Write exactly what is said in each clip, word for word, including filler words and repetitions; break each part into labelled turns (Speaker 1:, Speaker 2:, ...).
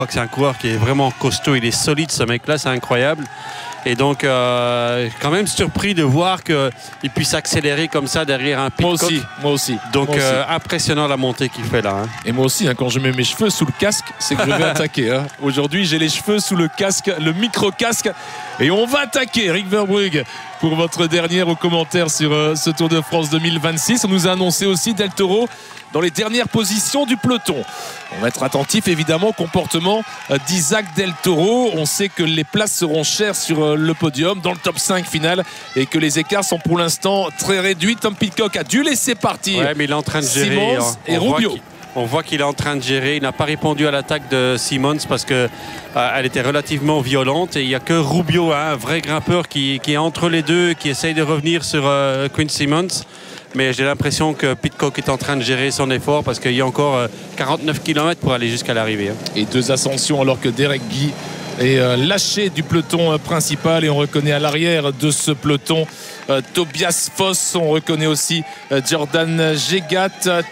Speaker 1: C'est un coureur qui est vraiment costaud, il est solide ce mec-là, c'est incroyable. Et donc, euh, quand même surpris de voir qu'il puisse accélérer comme ça derrière un Pidcock.
Speaker 2: Moi aussi, moi aussi.
Speaker 1: Donc,
Speaker 2: moi aussi.
Speaker 1: Euh, impressionnant la montée qu'il fait là. Hein.
Speaker 2: Et moi aussi, hein, quand je mets mes cheveux sous le casque, c'est que je vais attaquer. Hein. Aujourd'hui, j'ai les cheveux sous le casque, le micro-casque. Et on va attaquer, Rick Verbrugge, pour votre dernière au commentaire sur euh, ce Tour de France deux mille vingt-six. On nous a annoncé aussi Del Toro dans les dernières positions du peloton. On va être attentif évidemment au comportement d'Isaac Del Toro. On sait que les places seront chères sur le podium dans le top cinq final et que les écarts sont pour l'instant très réduits. Tom Pidcock a dû laisser partir
Speaker 1: ouais, mais il est en train de gérer
Speaker 2: Simmons
Speaker 1: hein.
Speaker 2: et Rubio.
Speaker 1: On voit qu'il est en train de gérer. Il n'a pas répondu à l'attaque de Simmons parce qu'elle euh, était relativement violente. Et il n'y a que Rubio, hein, un vrai grimpeur, qui, qui est entre les deux, qui essaye de revenir sur euh, Quinn Simmons. Mais j'ai l'impression que Pidcock est en train de gérer son effort parce qu'il y a encore euh, quarante-neuf kilomètres pour aller jusqu'à l'arrivée. Hein.
Speaker 2: Et deux ascensions alors que Derek Guy est euh, lâché du peloton euh, principal. Et on reconnaît à l'arrière de ce peloton euh, Tobias Foss. On reconnaît aussi euh, Jordan Gégat.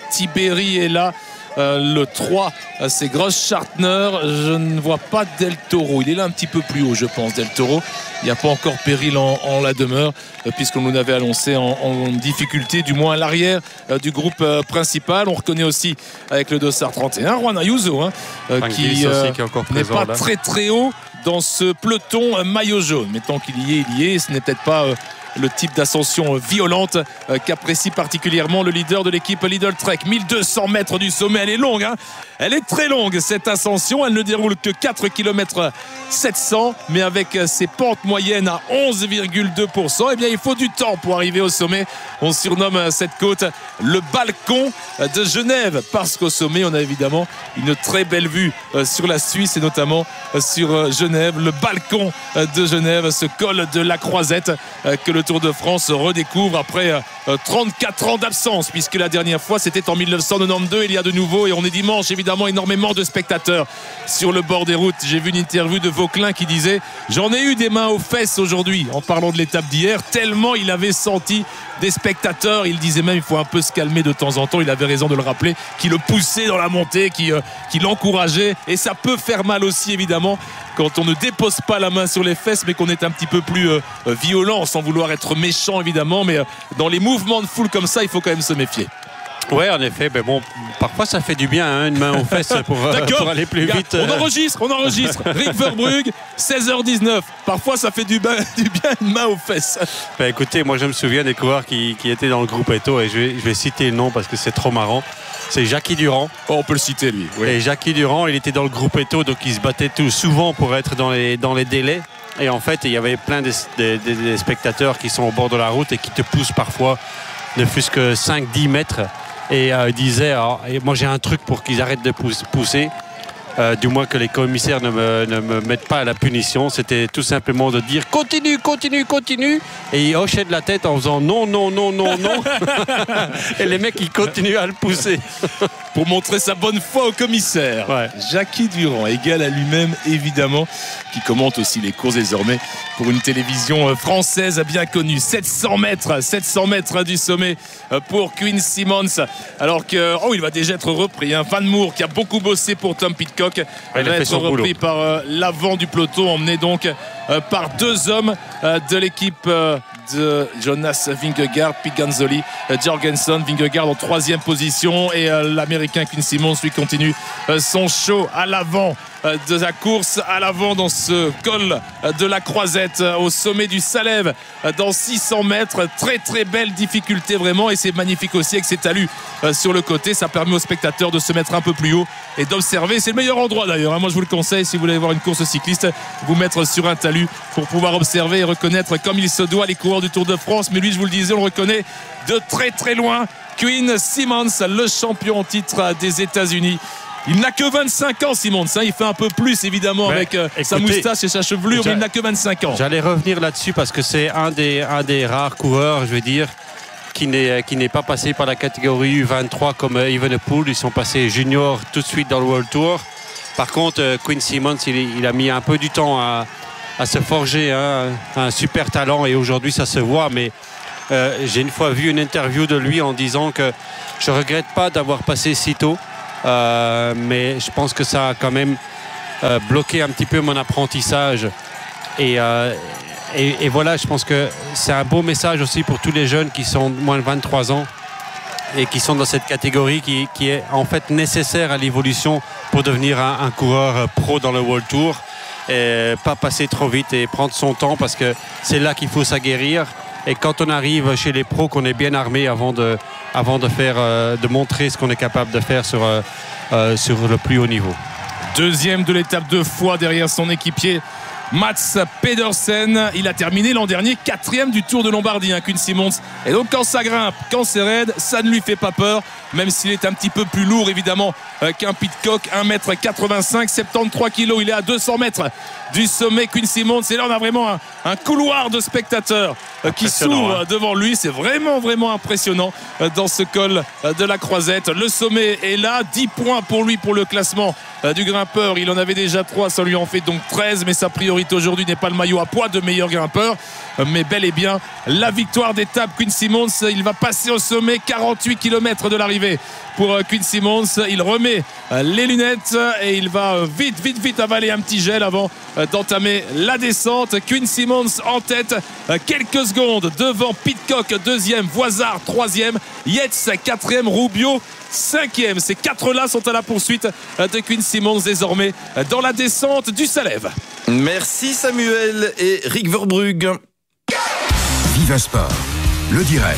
Speaker 2: Tiberi est là. Euh, le trois, euh, c'est Gross Schartner. Je ne vois pas Del Toro. Il est là un petit peu plus haut, je pense, Del Toro. Il n'y a pas encore péril en, en la demeure, euh, puisqu'on nous avait annoncé en, en difficulté, du moins à l'arrière euh, du groupe euh, principal. On reconnaît aussi avec le Dossard trente et un Juan Ayuso, hein, euh, qui euh, n'est pas là. très très haut dans ce peloton euh, maillot jaune. Mais tant qu'il y est, il y est. Ce n'est peut-être pas euh, le type d'ascension violente euh, qu'apprécie particulièrement le leader de l'équipe Lidl Trek. mille deux cents mètres du sommet, elle est longue, hein. Elle est très longue cette ascension, elle ne déroule que quatre kilomètres sept cents, mais avec ses pentes moyennes à onze virgule deux pour cent, eh bien il faut du temps pour arriver au sommet. On surnomme cette côte le balcon de Genève, parce qu'au sommet on a évidemment une très belle vue sur la Suisse et notamment sur Genève, le balcon de Genève, ce col de la Croisette que le Tour de France redécouvre après trente-quatre ans d'absence, puisque la dernière fois c'était en mille neuf cent quatre-vingt-douze. Il y a de nouveau, et on est dimanche, évidemment énormément de spectateurs sur le bord des routes. J'ai vu une interview de Vauquelin qui disait: j'en ai eu des mains aux fesses aujourd'hui, en parlant de l'étape d'hier, tellement il avait senti des spectateurs. Il disait même il faut un peu se calmer de temps en temps. Il avait raison de le rappeler, qui le poussait dans la montée, qui, euh, qui l'encourageait, et ça peut faire mal aussi évidemment quand on ne dépose pas la main sur les fesses, mais qu'on est un petit peu plus euh, violent, sans vouloir être méchant évidemment, mais euh, dans les mouvements de foule comme ça, il faut quand même se méfier.
Speaker 1: Oui, en effet, mais bon, parfois ça fait du bien, hein, une main aux fesses pour, euh, pour aller plus vite.
Speaker 2: On enregistre, on enregistre. Rick Verbrugge, seize heures dix-neuf. Parfois ça fait du, du bien une main aux fesses.
Speaker 1: Ben, écoutez, moi je me souviens des coureurs qui, qui étaient dans le groupe Eto, et je vais, je vais citer le nom parce que c'est trop marrant. C'est Jackie Durand.
Speaker 2: Oh, on peut le citer lui. Oui.
Speaker 1: Et Jackie Durand, il était dans le groupe Eto, donc il se battait tout souvent pour être dans les, dans les délais. Et en fait, il y avait plein de, de, de, de spectateurs qui sont au bord de la route et qui te poussent parfois ne fût-ce que cinq dix mètres. Et euh, il disait, alors, et moi j'ai un truc pour qu'ils arrêtent de pousser, euh, du moins que les commissaires ne me, ne me mettent pas à la punition. C'était tout simplement de dire continue, continue, continue. Et il hochait de la tête en faisant non, non, non, non, non. Et les mecs ils continuent à le pousser.
Speaker 2: Pour montrer sa bonne foi au commissaire.
Speaker 1: Ouais.
Speaker 2: Jackie Durand, égal à lui-même évidemment, qui commente aussi les courses désormais pour une télévision française bien connue. sept cents mètres, sept cents mètres du sommet pour Quinn Simmons. Alors que, oh, il va déjà être repris. Hein. Van Moer, qui a beaucoup bossé pour Tom Pidcock,
Speaker 1: ouais,
Speaker 2: va être repris boulot. par euh, l'avant du peloton, emmené donc euh, par deux hommes euh, de l'équipe euh, de Jonas Vingegaard, Piganzoli, euh, Jorgensen. Vingegaard en troisième position, et euh, l'américain Quinn Simmons lui continue euh, son show à l'avant de la course, à l'avant dans ce col de la Croisette, au sommet du Salève, dans six cents mètres. Très très belle difficulté vraiment, et c'est magnifique aussi avec ces talus sur le côté. Ça permet aux spectateurs de se mettre un peu plus haut et d'observer. C'est le meilleur endroit d'ailleurs, moi je vous le conseille si vous voulez voir une course cycliste, vous mettre sur un talus pour pouvoir observer et reconnaître comme il se doit les coureurs du Tour de France. Mais lui, je vous le disais, on le reconnaît de très très loin. Quinn Simmons, le champion en titre des États-Unis. Il n'a que vingt-cinq ans, Simmons. Hein. Il fait un peu plus, évidemment, mais avec euh, écoutez, sa moustache et sa chevelure, mais il n'a que vingt-cinq ans.
Speaker 1: J'allais revenir là-dessus parce que c'est un des, un des rares coureurs, je veux dire, qui n'est, qui n'est pas passé par la catégorie U vingt-trois comme euh, Evenepoel. Ils sont passés junior tout de suite dans le World Tour. Par contre, euh, Quinn Simmons, il, il a mis un peu du temps à, à se forger, hein, un super talent, et aujourd'hui, ça se voit. Mais euh, j'ai une fois vu une interview de lui en disant que je ne regrette pas d'avoir passé si tôt. Euh, mais je pense que ça a quand même euh, bloqué un petit peu mon apprentissage. Et, euh, et, et voilà, je pense que c'est un beau message aussi pour tous les jeunes qui sont moins de vingt-trois ans et qui sont dans cette catégorie qui, qui est en fait nécessaire à l'évolution pour devenir un, un coureur pro dans le World Tour. Et pas passer trop vite et prendre son temps, parce que c'est là qu'il faut s'aguerrir. Et quand on arrive chez les pros, qu'on est bien armé avant de, avant de, faire, euh, de montrer ce qu'on est capable de faire sur, euh, euh, sur le plus haut niveau.
Speaker 2: Deuxième de l'étape de foie derrière son équipier Mats Pedersen. Il a terminé l'an dernier quatrième du Tour de Lombardie, hein, Quinn Simmons. Et donc quand ça grimpe, quand c'est raide, ça ne lui fait pas peur, même s'il est un petit peu plus lourd évidemment euh, qu'un Pidcock. Un mètre quatre-vingt-cinq, soixante-treize kilos. Il est à deux cents mètres du sommet, Quinn Simmons. Et là on a vraiment un, un couloir de spectateurs euh, qui s'ouvre hein. devant lui. C'est vraiment vraiment impressionnant euh, dans ce col euh, de la Croisette. Le sommet est là, dix points pour lui pour le classement euh, du grimpeur. Il en avait déjà trois, ça lui en fait donc treize, mais sa priorité aujourd'hui n'est pas le maillot à poids de meilleur grimpeur, mais bel et bien la victoire d'étape. Quinn Simmons, il va passer au sommet, quarante-huit kilomètres de l'arrivée pour Quinn Simmons. Il remet les lunettes et il va vite vite vite avaler un petit gel avant d'entamer la descente. Quinn Simmons en tête, quelques secondes devant Pidcock deuxième, Voisard troisième, Yates quatrième, Rubio cinquième. Ces quatre là sont à la poursuite de Quinn Simmons désormais dans la descente du Salève.
Speaker 3: Merci Samuel et Rick Verbrugge.
Speaker 4: Viva Sport, le direct.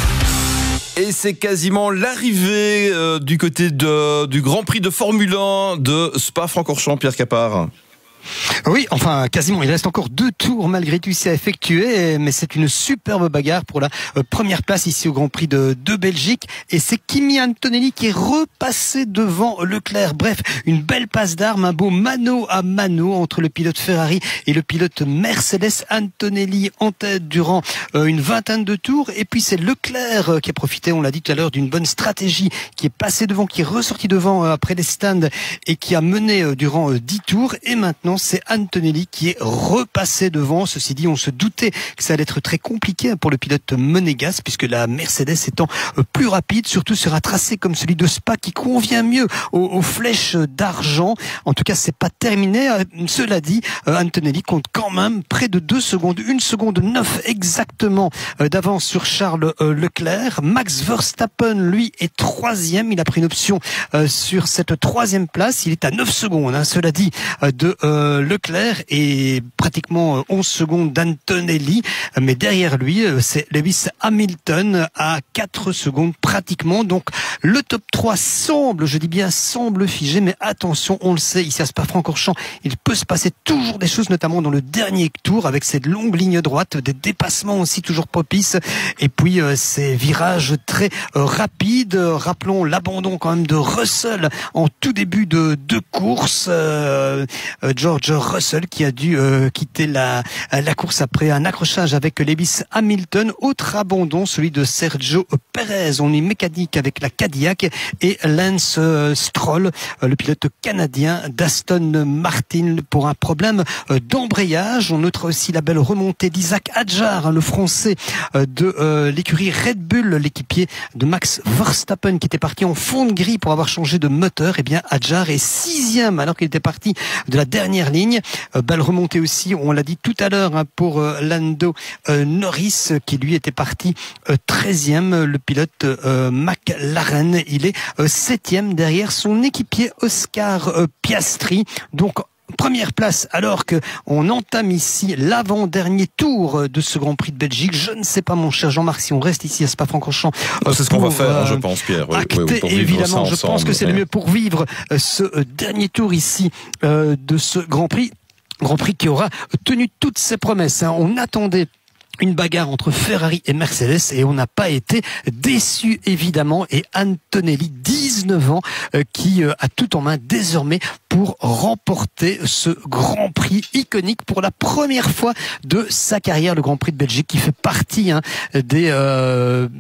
Speaker 3: Et c'est quasiment l'arrivée euh, du côté de, du Grand Prix de Formule un de Spa-Francorchamps, Pierre Capard.
Speaker 5: Oui, enfin quasiment, il reste encore deux tours malgré tout ici à effectuer, mais c'est une superbe bagarre pour la euh, première place ici au Grand Prix de, de Belgique, et c'est Kimi Antonelli qui est repassé devant Leclerc. Bref, une belle passe d'armes, un beau mano à mano entre le pilote Ferrari et le pilote Mercedes. Antonelli en tête durant euh, une vingtaine de tours, et puis c'est Leclerc euh, qui a profité, on l'a dit tout à l'heure, d'une bonne stratégie, qui est passé devant, qui est ressorti devant euh, après les stands et qui a mené euh, durant euh, dix tours, et maintenant c'est Antonelli qui est repassé devant. Ceci dit, on se doutait que ça allait être très compliqué pour le pilote monégasque, puisque la Mercedes étant plus rapide, surtout sur un tracé comme celui de Spa qui convient mieux aux, aux flèches d'argent. En tout cas, c'est pas terminé. Cela dit, Antonelli compte quand même près de deux secondes, une seconde neuf exactement d'avance sur Charles Leclerc. Max Verstappen, lui, est troisième. Il a pris une option sur cette troisième place. Il est à neuf secondes, hein, cela dit, de euh, Leclerc et pratiquement onze secondes d'Antonelli, mais derrière lui c'est Lewis Hamilton à quatre secondes pratiquement. Donc le top trois semble, je dis bien semble figé, mais attention, on le sait, ici à Spa-Francorchamps, il peut se passer toujours des choses, notamment dans le dernier tour avec cette longue ligne droite, des dépassements aussi toujours propices, et puis euh, ces virages très euh, rapides. Rappelons l'abandon quand même de Russell en tout début de, de course, euh, euh, George Russell qui a dû euh, quitter la, la course après un accrochage avec Lewis Hamilton. Autre abandon, celui de Sergio Perez, on est mécanique avec la Cadillac, et Lance euh, Stroll, euh, le pilote canadien d'Aston Martin, pour un problème euh, d'embrayage. On notera aussi la belle remontée d'Isaac Hadjar, hein, le français euh, de euh, l'écurie Red Bull, l'équipier de Max Verstappen qui était parti en fond de grille pour avoir changé de moteur. Et bien Hadjar est sixième alors qu'il était parti de la dernière ligne. Euh, belle remontée aussi, on l'a dit tout à l'heure, hein, pour euh, Lando euh, Norris qui lui était parti euh, treizième. Le pilote euh, McLaren, il est euh, septième derrière son équipier Oscar euh, Piastri. Donc première place alors que on entame ici l'avant-dernier tour de ce Grand Prix de Belgique. Je ne sais pas, mon cher Jean-Marc, si on reste ici à Spa-Francorchamps.
Speaker 3: Euh, c'est ce qu'on va faire, euh, je pense, Pierre. Oui,
Speaker 5: acter,
Speaker 3: oui, oui,
Speaker 5: évidemment, je
Speaker 3: ensemble,
Speaker 5: pense que c'est
Speaker 3: ouais.
Speaker 5: le mieux pour vivre euh, ce euh, dernier tour ici euh, de ce Grand Prix. Grand Prix qui aura tenu toutes ses promesses, hein. On attendait une bagarre entre Ferrari et Mercedes et on n'a pas été déçu évidemment. Et Antonelli, dix-neuf ans, euh, qui euh, a tout en main désormais pour remporter ce Grand Prix iconique pour la première fois de sa carrière, le Grand Prix de Belgique qui fait partie, hein, des euh,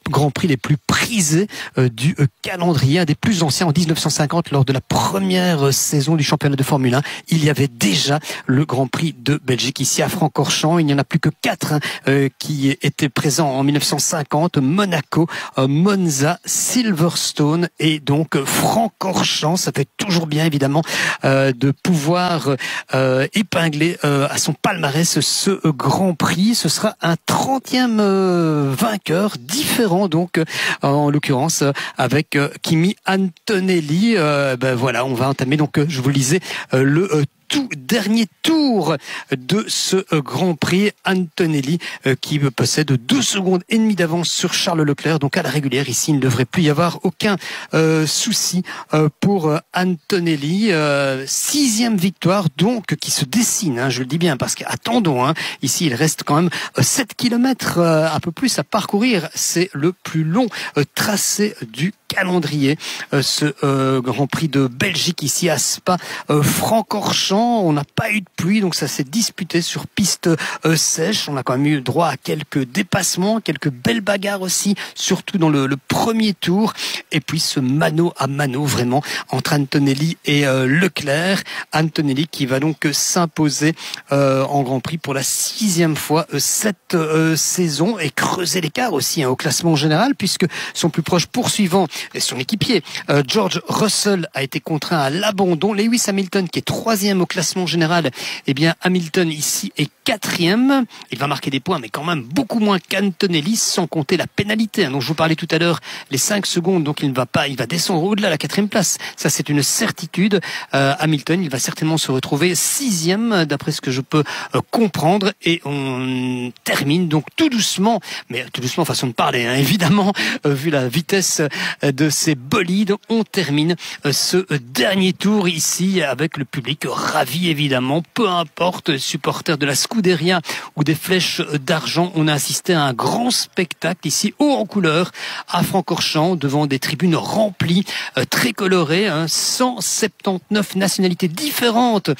Speaker 5: Grands Prix les plus prisés euh, du euh, calendrier, un des plus anciens en dix-neuf cent cinquante lors de la première euh, saison du championnat de Formule un. Il y avait déjà le Grand Prix de Belgique ici à Francorchamps. Il n'y en a plus que quatre hein, euh, qui étaient présents en dix-neuf cent cinquante. Monaco, euh, Monza, Silverstone et donc euh, Francorchamps. Ça fait toujours bien évidemment euh, de pouvoir euh, épingler euh, à son palmarès ce euh, Grand Prix. Ce sera un trentième euh, vainqueur différent donc euh, en l'occurrence euh, avec euh, Kimi Antonelli. Euh, ben voilà, on va entamer donc euh, je vous le disais euh, le euh, tout dernier tour de ce euh, Grand Prix. Antonelli euh, qui possède deux secondes et demie d'avance sur Charles Leclerc. Donc à la régulière ici, il ne devrait plus y avoir aucun euh, souci euh, pour euh, Antonelli. Euh, sixième victoire donc qui se dessine, hein, je le dis bien parce qu'attendons, hein, ici il reste quand même euh, sept kilomètres, euh, un peu plus à parcourir. C'est le plus long euh, tracé du calendrier, euh, ce euh, Grand Prix de Belgique ici à Spa euh, Francorchamps. On n'a pas eu de pluie, donc ça s'est disputé sur piste euh, sèche. On a quand même eu droit à quelques dépassements, quelques belles bagarres aussi, surtout dans le, le premier tour. Et puis ce mano à mano vraiment entre Antonelli et euh, Leclerc. Antonelli qui va donc s'imposer euh, en Grand Prix pour la sixième fois euh, cette euh, saison et creuser l'écart aussi hein, au classement général, puisque son plus proche poursuivant et son équipier euh, George Russell a été contraint à l'abandon. Lewis Hamilton qui est troisième au classement général, eh bien Hamilton ici est quatrième. Il va marquer des points, mais quand même beaucoup moins qu'Antonelli, sans compter la pénalité hein, dont je vous parlais tout à l'heure, les cinq secondes. Donc il ne va pas, il va descendre au-delà de la quatrième place. Ça c'est une certitude. Euh, Hamilton, il va certainement se retrouver sixième, d'après ce que je peux euh, comprendre. Et on termine donc tout doucement, mais tout doucement façon de parler, hein, évidemment, euh, vu la vitesse euh, de ces bolides, on termine euh, ce euh, dernier tour ici avec le public ravi évidemment, peu importe, supporters de la Scuderia ou des flèches d'argent. On a assisté à un grand spectacle ici, haut en couleur, à Francorchamps, devant des tribunes remplies, euh, très colorées, hein, cent soixante-dix-neuf nationalités différentes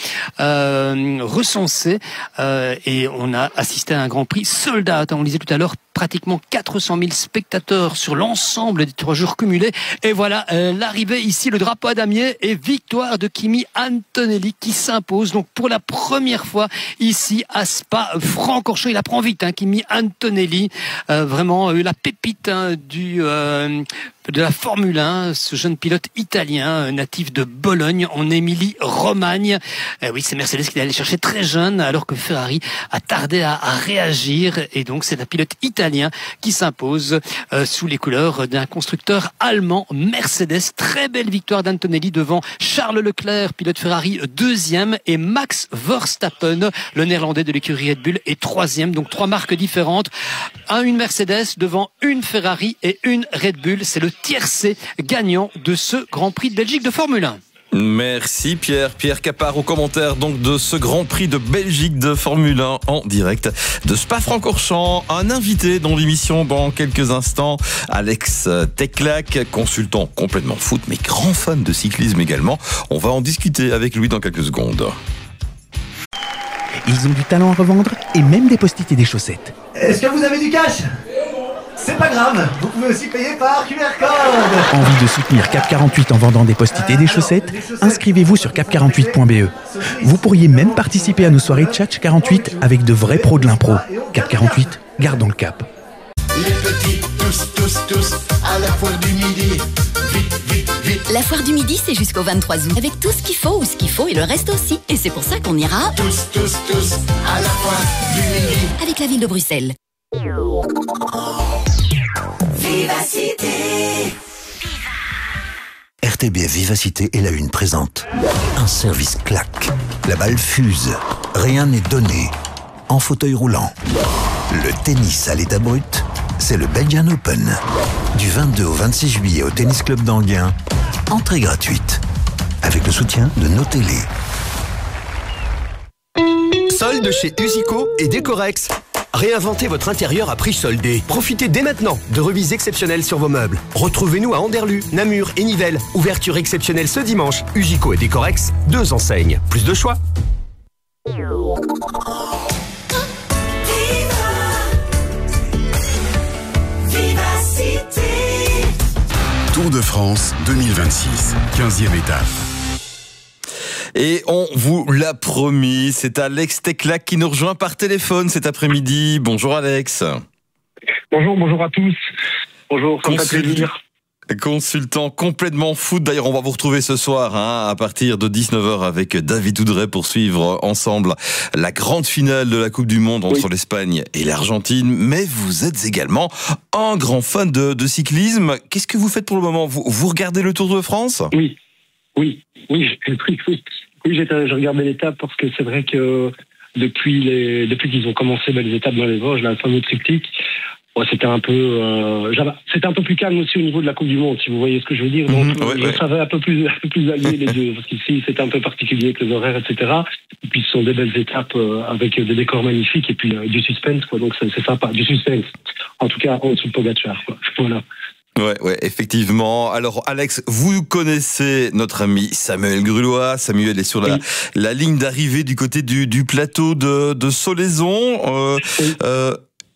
Speaker 5: euh, recensées, euh, et on a assisté à un Grand Prix sold out. On le disait tout à l'heure, pratiquement quatre cent mille spectateurs sur l'ensemble des trois jours cumulés. Et voilà euh, l'arrivée ici, le drapeau à damier et victoire de Kimi Antonelli qui s'impose donc pour la première fois ici à Spa Francorchamps. Il apprend vite, hein, Kimi Antonelli, euh, vraiment euh, la pépite hein, du euh, de la Formule un, ce jeune pilote italien natif de Bologne en Émilie-Romagne. Euh, oui, c'est Mercedes qui est allé chercher très jeune alors que Ferrari a tardé à, à réagir, et donc c'est un pilote italien qui s'impose euh, sous les couleurs d'un constructeur allemand, Mercedes. Très belle victoire d'Antonelli devant Charles Leclerc, pilote Ferrari deuxième, et Max Verstappen, le néerlandais de l'écurie Red Bull, est troisième. Donc trois marques différentes, un une Mercedes devant une Ferrari et une Red Bull. C'est le tiercé gagnant de ce Grand Prix de Belgique de Formule un.
Speaker 3: Merci Pierre. Pierre Capard au commentaire donc de ce Grand Prix de Belgique de Formule un en direct de Spa-Francorchamps. Un invité dans l'émission dans quelques instants, Alex Teclac, consultant complètement foot mais grand fan de cyclisme également. On va en discuter avec lui dans quelques secondes.
Speaker 6: Ils ont du talent à revendre et même des post-it et des chaussettes.
Speaker 7: Est-ce que vous avez du cash ? C'est pas grave, vous pouvez aussi payer par Q R code.
Speaker 6: Envie de soutenir Cap quarante-huit en vendant des post-it et des chaussettes ? Inscrivez-vous sur cap quarante-huit point b e. Vous pourriez même participer à nos soirées Tchatch quarante-huit avec de vrais pros de l'impro. Cap quarante-huit, gardons le cap.
Speaker 8: Les petits, tous, tous, tous, à la foire du midi. Vite, vite, vite.
Speaker 9: La foire du midi, c'est jusqu'au vingt-trois août. Avec tout ce qu'il faut ou ce qu'il faut et le reste aussi. Et c'est pour ça qu'on ira
Speaker 8: tous, tous, tous, à la foire du midi.
Speaker 9: Avec la ville de Bruxelles.
Speaker 10: Vivacité. R T B F Vivacité est la une présente. Un service claque. La balle fuse. Rien n'est donné. En fauteuil roulant. Le tennis à l'état brut, c'est le Belgian Open. Du vingt-deux au vingt-six juillet au Tennis Club d'Anguin. Entrée gratuite. Avec le soutien de nos télés.
Speaker 11: Solde chez Usico et Décorex. Réinventez votre intérieur à prix soldé. Profitez dès maintenant de remises exceptionnelles sur vos meubles. Retrouvez-nous à Anderlu, Namur et Nivelles. Ouverture exceptionnelle ce dimanche. Usico et Décorex, deux enseignes. Plus de choix.
Speaker 10: Vivacité.
Speaker 4: Tour de France deux mille vingt-six, quinzième étape.
Speaker 3: Et on vous l'a promis, c'est Alex Teclac qui nous rejoint par téléphone cet après-midi. Bonjour Alex.
Speaker 12: Bonjour, bonjour à tous. Bonjour, ça me fait plaisir.
Speaker 3: Consultant complètement foot. D'ailleurs, on va vous retrouver ce soir hein, à partir de dix-neuf heures avec David Oudret pour suivre ensemble la grande finale de la Coupe du Monde entre oui. l'Espagne et l'Argentine. Mais vous êtes également un grand fan de, de cyclisme. Qu'est-ce que vous faites pour le moment ? vous, vous regardez le Tour de France ?
Speaker 12: Oui, oui, oui, oui, oui. Oui, j'ai, j'ai regardé l'étape parce que c'est vrai que depuis, les, depuis qu'ils ont commencé ben, les étapes dans les Vosges, la fameux triptyque, ouais, c'était un peu, euh, c'était un peu plus calme aussi au niveau de la Coupe du Monde, si vous voyez ce que je veux dire. Donc, mmh, ouais, je ouais. savais un peu plus, un peu plus allier les deux, parce qu'ici c'était un peu particulier avec les horaires, et cetera. Et puis ce sont des belles étapes euh, avec des décors magnifiques et puis euh, du suspense, quoi. Donc c'est, c'est sympa, du suspense. En tout cas, en dessous de Pogacar, quoi. Voilà.
Speaker 3: Ouais, ouais, effectivement. Alors, Alex, vous connaissez notre ami Samuel Grulois. Samuel est sur la, oui. la ligne d'arrivée du côté du, du plateau de, de Solaison. Euh, oui. euh,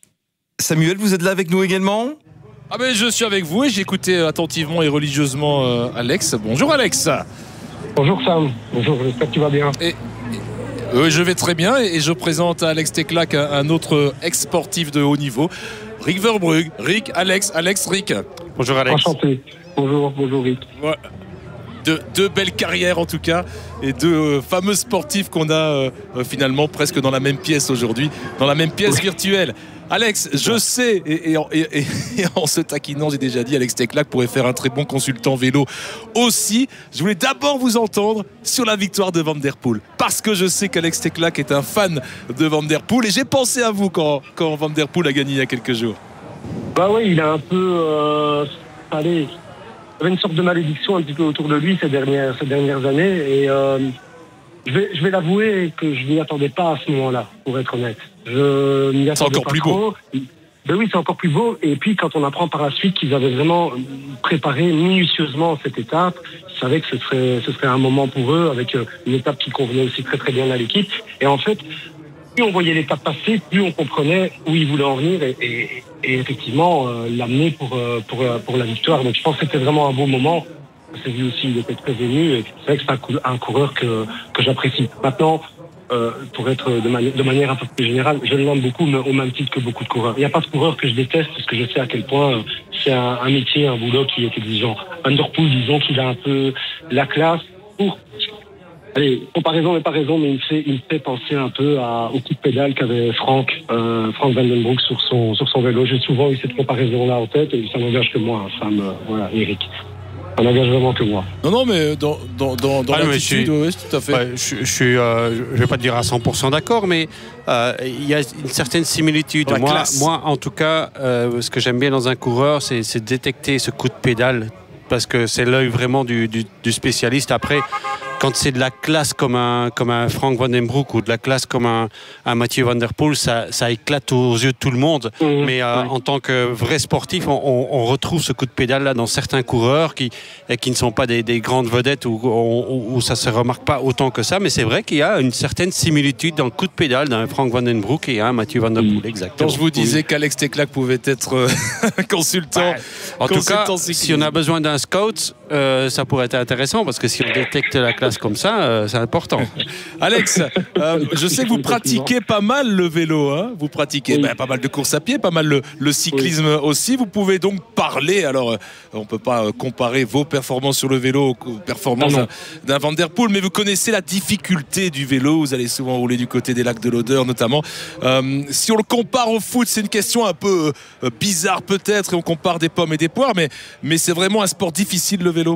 Speaker 3: Samuel, vous êtes là avec nous également ?
Speaker 2: Ah ben, je suis avec vous et j'ai écouté attentivement et religieusement euh, Alex. Bonjour Alex.
Speaker 12: Bonjour Sam. Bonjour, j'espère que tu vas bien.
Speaker 2: Et, et, euh, je vais très bien et, et je présente à Alex Teclac, un, un autre ex-sportif de haut niveau. Rick Verbrugge. Rick, Alex, Alex, Rick.
Speaker 1: Bonjour Alex.
Speaker 12: Enchanté. Bonjour, bonjour Rick.
Speaker 2: Ouais. De, deux belles carrières en tout cas et deux euh, fameux sportifs qu'on a euh, euh, finalement presque dans la même pièce aujourd'hui, dans la même pièce virtuelle. Alex, je sais, et, et, et, et en se taquinant, j'ai déjà dit, Alex Teclac pourrait faire un très bon consultant vélo aussi. Je voulais d'abord vous entendre sur la victoire de Van Der Poel, parce que je sais qu'Alex Teclac est un fan de Van Der Poel, et j'ai pensé à vous quand, quand Van Der Poel a gagné il y a quelques jours.
Speaker 12: Bah oui, il a un peu... Euh, allez, il y avait une sorte de malédiction un petit peu autour de lui ces dernières, ces dernières années, et... Euh, Je vais, je vais l'avouer que je n'y attendais pas à ce moment-là, pour être honnête. Je m'y attendais
Speaker 2: c'est encore
Speaker 12: pas
Speaker 2: plus
Speaker 12: trop.
Speaker 2: beau.
Speaker 12: Ben oui, c'est encore plus beau. Et puis, quand on apprend par la suite qu'ils avaient vraiment préparé minutieusement cette étape, ils savaient que ce serait, ce serait un moment pour eux, avec une étape qui convenait aussi très très bien à l'équipe. Et en fait, plus on voyait l'étape passer, plus on comprenait où ils voulaient en venir et, et, et effectivement euh, l'amener pour, euh, pour, euh, pour la victoire. Donc je pense que c'était vraiment un beau moment. C'est vu aussi, il était très ému et c'est vrai que c'est un coureur que, que j'apprécie. Maintenant, euh, pour être de, mani- de manière un peu plus générale, je l'aime beaucoup, mais au même titre que beaucoup de coureurs. Il n'y a pas de coureur que je déteste parce que je sais à quel point euh, c'est un, un métier, un boulot qui est exigeant. Van Der Poel, disons qu'il a un peu la classe pour... Allez, comparaison n'est pas raison, mais il me fait, il me fait penser un peu à, au coup de pédale qu'avait Frank, euh, Frank Van Den Broek sur son, sur son vélo. J'ai souvent eu cette comparaison-là en tête et ça n'engage que moi, hein, Sam, euh, voilà, Eric. Ça n'engage vraiment que moi.
Speaker 2: Non, non, mais dans, dans, dans, dans
Speaker 1: ah,
Speaker 2: l'attitude, oui, tout à fait.
Speaker 1: Ouais, je, je suis, euh, je vais pas te dire à cent pour cent d'accord, mais euh, il y a une certaine similitude. Moi, moi, en tout cas, euh, ce que j'aime bien dans un coureur, c'est, c'est détecter ce coup de pédale, parce que c'est l'œil vraiment du, du, du spécialiste. Après, quand c'est de la classe comme un, comme un Frank Van Den Broek ou de la classe comme un, un Mathieu Van Der Poel, ça, ça éclate aux yeux de tout le monde. Mmh, Mais euh, ouais. en tant que vrai sportif, on, on, on retrouve ce coup de pédale là dans certains coureurs qui, qui ne sont pas des, des grandes vedettes où, où, où ça ne se remarque pas autant que ça. Mais c'est vrai qu'il y a une certaine similitude dans le coup de pédale d'un Frank Van Den Broek et un Mathieu Van Der Poel. Mmh. Exactement.
Speaker 2: Quand je vous disais oui. qu'Alex Teclac pouvait être consultant,
Speaker 1: ouais. en
Speaker 2: consultant
Speaker 1: tout cas, si on a besoin d'un scout, euh, ça pourrait être intéressant parce que si on détecte la classe comme ça, euh, c'est important.
Speaker 2: Alex, euh, je sais que vous pratiquez pas mal le vélo, hein, vous pratiquez oui. ben, pas mal de course à pied, pas mal le, le cyclisme oui. aussi. Vous pouvez donc parler, alors euh, on ne peut pas comparer vos performances sur le vélo aux performances d'un, d'un Van Der Poel, mais vous connaissez la difficulté du vélo, vous allez souvent rouler du côté des lacs de l'Odeur notamment. Euh, si on le compare au foot, c'est une question un peu euh, bizarre peut-être, et on compare des pommes et des poires, mais, mais c'est vraiment un sport difficile le vélo.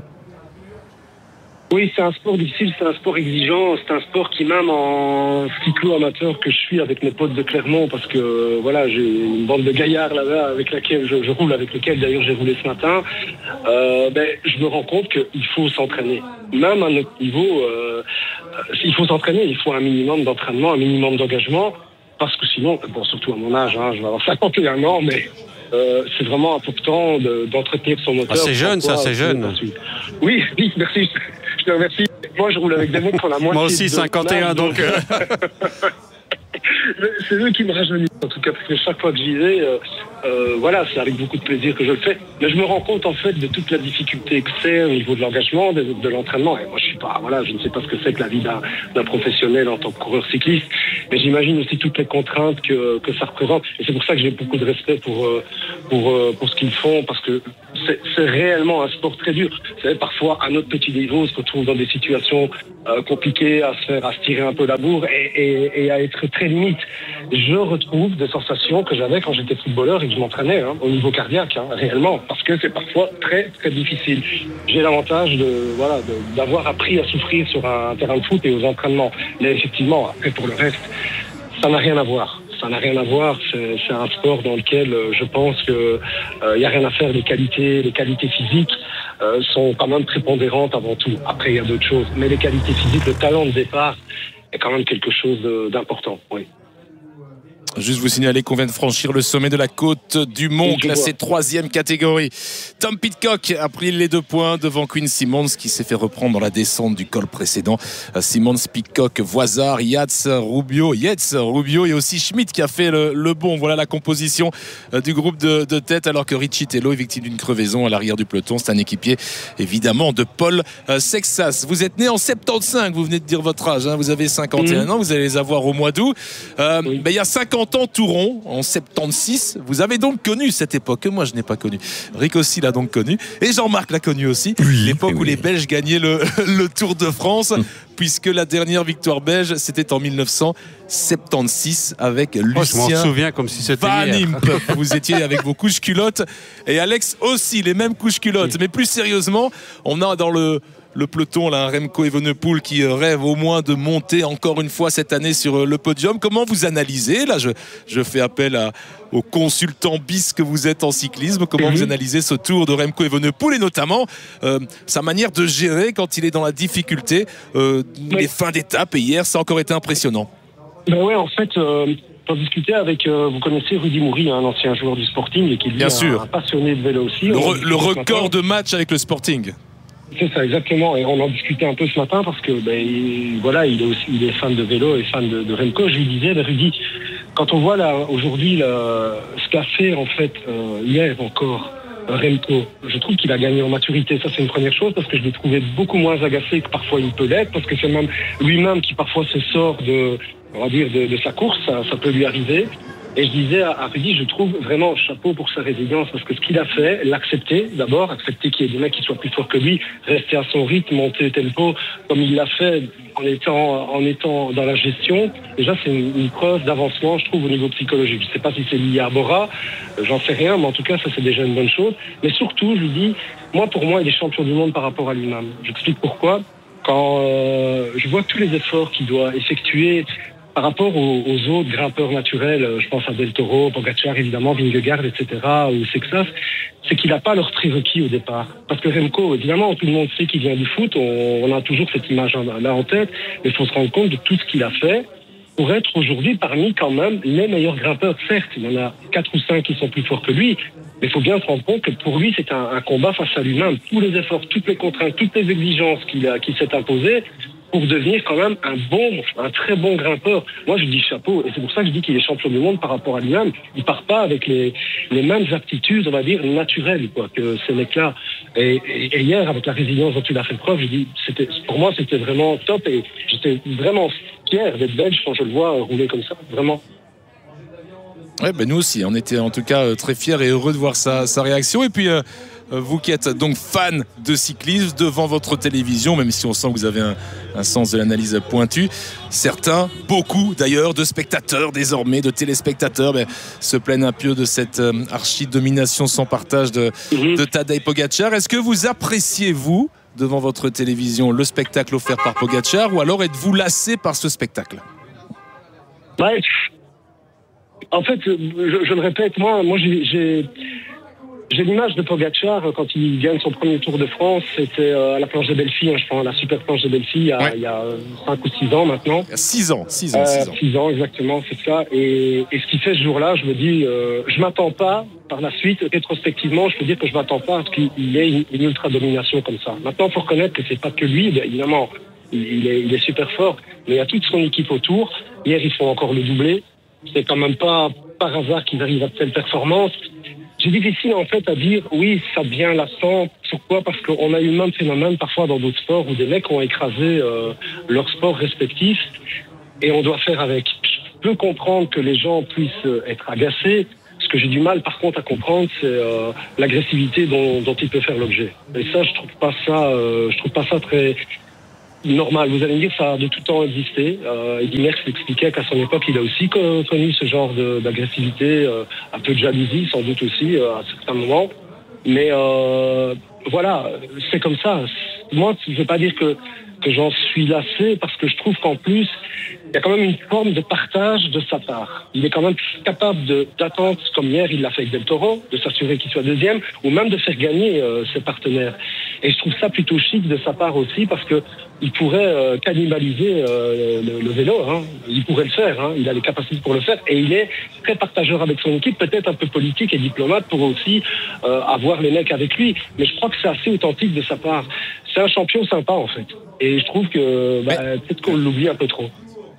Speaker 12: Oui, c'est un sport difficile, c'est un sport exigeant, c'est un sport qui même en cyclo-amateur que je suis avec mes potes de Clermont, parce que euh, voilà, j'ai une bande de gaillards là-bas avec laquelle je, je roule, avec lesquels d'ailleurs j'ai roulé ce matin, euh, ben, je me rends compte qu'il faut s'entraîner. Même à notre niveau, euh, il faut s'entraîner, il faut un minimum d'entraînement, un minimum d'engagement, parce que sinon, bon, surtout à mon âge, hein, je vais avoir cinquante et un ans, mais... Euh, c'est vraiment important de, d'entretenir son moteur.
Speaker 1: Ah, c'est jeune, ça, c'est jeune.
Speaker 12: Oui, oui, merci. Je te remercie. Moi, je roule avec des mecs qui ont la moitié.
Speaker 1: Moi aussi, cinquante et un, donc.
Speaker 12: c'est eux qui me rajeunissent, en tout cas, parce que chaque fois que j'y vais, euh, euh, voilà, c'est avec beaucoup de plaisir que je le fais. Mais je me rends compte, en fait, de toute la difficulté que c'est au niveau de l'engagement, de, de l'entraînement. Et moi, je suis pas, voilà, je ne sais pas ce que c'est que la vie d'un, d'un professionnel en tant que coureur cycliste, mais j'imagine aussi toutes les contraintes que, que ça représente. Et c'est pour ça que j'ai beaucoup de respect pour, euh, pour, euh, pour ce qu'ils font, parce que c'est, c'est réellement un sport très dur. Vous savez, parfois, à notre petit niveau, on se retrouve dans des situations euh, compliquées, à se faire, à se tirer un peu la bourre et, et, et à être très limite. Je retrouve des sensations que j'avais quand j'étais footballeur et que je m'entraînais, hein, au niveau cardiaque, hein, réellement, parce que c'est parfois très, très difficile. J'ai l'avantage de, voilà, de, d'avoir appris à souffrir sur un terrain de foot et aux entraînements. Mais effectivement, après, pour le reste, ça n'a rien à voir. Ça n'a rien à voir, c'est, c'est un sport dans lequel euh, je pense qu'il n'y euh, a rien à faire. Les qualités, les qualités physiques euh, sont quand même prépondérantes avant tout. Après, il y a d'autres choses. Mais les qualités physiques, le talent de départ est quand même quelque chose de, d'important, oui.
Speaker 2: Juste vous signaler qu'on vient de franchir le sommet de la côte du Mont, classé troisième catégorie. Tom Pidcock a pris les deux points devant Quinn Simmons, qui s'est fait reprendre dans la descente du col précédent. Simmons, Pidcock, Voisard, Yates, Rubio, Yates, Rubio et aussi Schmidt qui a fait le, le bon. Voilà la composition du groupe de, de tête, alors que Richie Tello est victime d'une crevaison à l'arrière du peloton. C'est un équipier évidemment de Paul Sexas. Vous êtes né en soixante-quinze, vous venez de dire votre âge, hein, vous avez cinquante et un mmh. ans, vous allez les avoir au mois d'août. Euh, oui. ben, il y a cinquante ans tout rond, en soixante-seize. Vous avez donc connu cette époque que moi je n'ai pas connue. Rick aussi l'a donc connu et Jean-Marc l'a connu aussi. Oui, l'époque oui. où les Belges gagnaient le, le Tour de France, mmh. puisque la dernière victoire belge c'était en dix-neuf cent soixante-seize avec Lucien. Oh, je m'en souviens comme si c'était Van Impe. Vous étiez avec vos couches culottes et Alex aussi, les mêmes couches culottes. Oui. Mais plus sérieusement, on a dans le Le peloton, là, Remco Evenepoel qui rêve au moins de monter encore une fois cette année sur le podium. Comment vous analysez, là je, je fais appel à, au consultant bis que vous êtes en cyclisme, comment mm-hmm. vous analysez ce tour de Remco Evenepoel et notamment euh, sa manière de gérer quand il est dans la difficulté, euh, oui. les fins d'étape, et hier ça a encore été impressionnant.
Speaker 12: Ben ouais, en fait... Euh... J'en discutais avec, euh, vous connaissez Rudy Moury, un ancien joueur du Sporting et qui est un, un passionné de vélo aussi.
Speaker 2: Le, re, le record de match avec le Sporting.
Speaker 12: C'est ça, exactement. Et on en discutait un peu ce matin parce que, ben, il, voilà, il est aussi, il est fan de vélo et fan de, de Remco. Je lui disais, ben, Rudy, quand on voit là, aujourd'hui, là, ce qu'a fait, en fait, euh, hier encore, Remco, je trouve qu'il a gagné en maturité. Ça, c'est une première chose parce que je l'ai trouvé beaucoup moins agacé que parfois il peut l'être, parce que c'est même lui-même qui parfois se sort de, on va dire, de, de sa course. Ça, ça peut lui arriver. Et je disais à Rudy, je trouve vraiment chapeau pour sa résilience, parce que ce qu'il a fait, l'accepter d'abord, accepter qu'il y ait des mecs qui soient plus forts que lui, rester à son rythme, monter tempo, comme il l'a fait en étant, en étant dans la gestion. Déjà, c'est une, une preuve d'avancement, je trouve, au niveau psychologique. Je ne sais pas si c'est lié à Bora, j'en sais rien, mais en tout cas, ça c'est déjà une bonne chose. Mais surtout, je lui dis, moi, pour moi, il est champion du monde par rapport à lui-même. J'explique pourquoi. Quand euh, je vois tous les efforts qu'il doit effectuer par rapport aux, aux autres grimpeurs naturels, je pense à Del Toro, Pogacar évidemment, Vingegaard, et cetera, ou Sexas, c'est qu'il n'a pas leur prérequis au départ. Parce que Remco, évidemment, tout le monde sait qu'il vient du foot, on, on a toujours cette image-là en tête, mais il faut se rendre compte de tout ce qu'il a fait pour être aujourd'hui parmi quand même les meilleurs grimpeurs. Certes, il y en a quatre ou cinq qui sont plus forts que lui, mais il faut bien se rendre compte que pour lui, c'est un, un combat face à lui-même. Tous les efforts, toutes les contraintes, toutes les exigences qu'il a, qu'il s'est imposées, pour devenir quand même un bon, un très bon grimpeur. Moi, je dis chapeau, et c'est pour ça que je dis qu'il est champion du monde par rapport à lui-même. Il part pas avec les, les mêmes aptitudes, on va dire, naturelles, quoi, que ces mecs-là. Et, et, et hier, avec la résilience dont il a fait preuve, je dis, c'était, pour moi, c'était vraiment top, et j'étais vraiment fier d'être belge quand je le vois rouler comme ça, vraiment.
Speaker 2: Ouais, ben nous aussi, on était en tout cas très fiers et heureux de voir sa, sa réaction. Et puis, euh, vous qui êtes donc fan de cyclisme devant votre télévision, même si on sent que vous avez un, un sens de l'analyse pointu, certains, beaucoup d'ailleurs, de spectateurs désormais, de téléspectateurs, ben, se plaignent un peu de cette euh, archi-domination sans partage de, mm-hmm. de Tadej Pogacar. Est-ce que vous appréciez, vous, devant votre télévision, le spectacle offert par Pogacar, ou alors êtes-vous lassé par ce spectacle ?
Speaker 12: Ouais. En fait, je, je le répète, moi, moi j'ai, j'ai, j'ai l'image de Pogacar quand il gagne son premier Tour de France. C'était à la planche de Belfi, hein, je pense, la super planche de Belfi, il y a, ouais. il y a cinq ou six ans maintenant.
Speaker 2: six ans, six ans, six ans.
Speaker 12: six ans, exactement, c'est ça. Et, et ce qu'il fait ce jour-là, je me dis, euh, je m'attends pas, par la suite, rétrospectivement, je peux dire que je m'attends pas à ce qu'il ait une, une ultra-domination comme ça. Maintenant, il faut reconnaître que c'est pas que lui, bien évidemment, il, il, est, il est super fort, mais il y a toute son équipe autour. Hier, ils font encore le doublé. c'est quand même pas par hasard qu'ils arrivent à telle performance. C'est difficile en fait à dire oui, ça devient lassant. Pourquoi ? Parce qu'on a eu le même phénomène parfois dans d'autres sports où des mecs ont écrasé euh, leurs sports respectifs et on doit faire avec. Je peux comprendre que les gens puissent être agacés. Ce que j'ai du mal par contre à comprendre, c'est euh, l'agressivité dont, dont il peut faire l'objet. Et ça, je trouve pas ça, euh, je trouve pas ça très normal. Vous allez me dire, ça a de tout temps existé. Euh, Eddy Merckx expliquait qu'à son époque, il a aussi connu ce genre de, d'agressivité, euh, un peu de jalousie, sans doute aussi, euh, à certains moments. Mais euh, voilà, c'est comme ça. Moi, je ne veux pas dire que, que j'en suis lassé, parce que je trouve qu'en plus, il y a quand même une forme de partage de sa part. Il est quand même capable de, d'attendre, comme hier, il l'a fait avec Del Toro, de s'assurer qu'il soit deuxième, ou même de faire gagner euh, ses partenaires. Et je trouve ça plutôt chic de sa part aussi, parce que il pourrait euh, cannibaliser euh, le, le vélo. Hein. Il pourrait le faire. Hein. Il a les capacités pour le faire. Et il est très partageur avec son équipe, peut-être un peu politique et diplomate pour aussi euh, avoir les mecs avec lui. Mais je crois que c'est assez authentique de sa part. C'est un champion sympa, en fait. Et je trouve que bah, peut-être qu'on l'oublie un peu trop.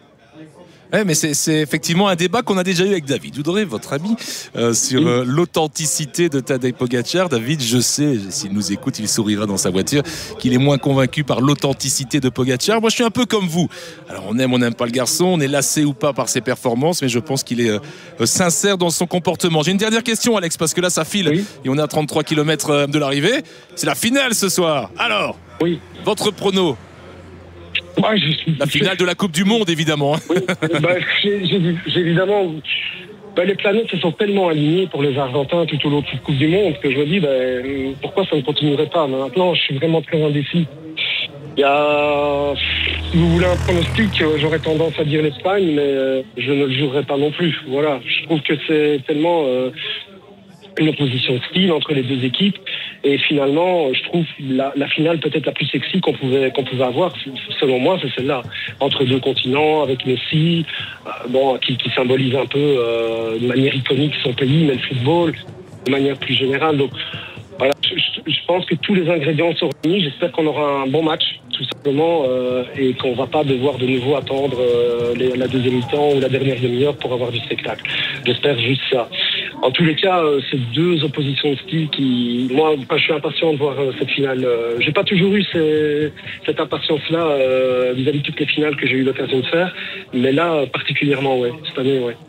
Speaker 2: Ouais, mais c'est, c'est effectivement un débat qu'on a déjà eu avec David Oudré, votre ami, euh, sur euh, l'authenticité de Tadej Pogacar. David, je sais, s'il nous écoute, il sourira dans sa voiture, qu'il est moins convaincu par l'authenticité de Pogacar. Moi, je suis un peu comme vous. Alors, on aime, on n'aime pas le garçon, on est lassé ou pas par ses performances, mais je pense qu'il est euh, sincère dans son comportement. J'ai une dernière question, Alex, parce que là, ça file, oui. Et on est à trente-trois kilomètres de l'arrivée. C'est la finale ce soir. Alors,
Speaker 12: oui.
Speaker 2: Votre prono?
Speaker 12: Ouais, je suis...
Speaker 2: La finale de la Coupe du Monde, évidemment.
Speaker 12: Oui, bah, j'ai, j'ai, j'ai évidemment... Bah, les planètes se sont tellement alignées pour les Argentins tout au long de cette Coupe du Monde que je me dis, bah, pourquoi ça ne continuerait pas? Mais maintenant, je suis vraiment très indécis. Il y a... Si vous voulez un pronostic, j'aurais tendance à dire l'Espagne, mais je ne le jurerai pas non plus. Voilà, je trouve que c'est tellement... Euh... une opposition de style entre les deux équipes et finalement je trouve la, la finale peut-être la plus sexy qu'on pouvait qu'on pouvait avoir selon moi, c'est celle-là entre deux continents avec Messi euh, bon qui, qui symbolise un peu euh, de manière iconique son pays mais le football de manière plus générale. Donc voilà, je, je pense que tous les ingrédients sont réunis. J'espère qu'on aura un bon match tout simplement euh, et qu'on va pas devoir de nouveau attendre euh, les, la deuxième mi-temps ou la dernière demi-heure pour avoir du spectacle. J'espère juste ça. En tous les cas, euh, c'est deux oppositions de style qui, moi, enfin, je suis impatient de voir euh, cette finale. Euh, j'ai pas toujours eu ces, cette impatience-là euh, vis-à-vis de toutes les finales que j'ai eu l'occasion de faire, mais là, euh, particulièrement, ouais, cette année, ouais.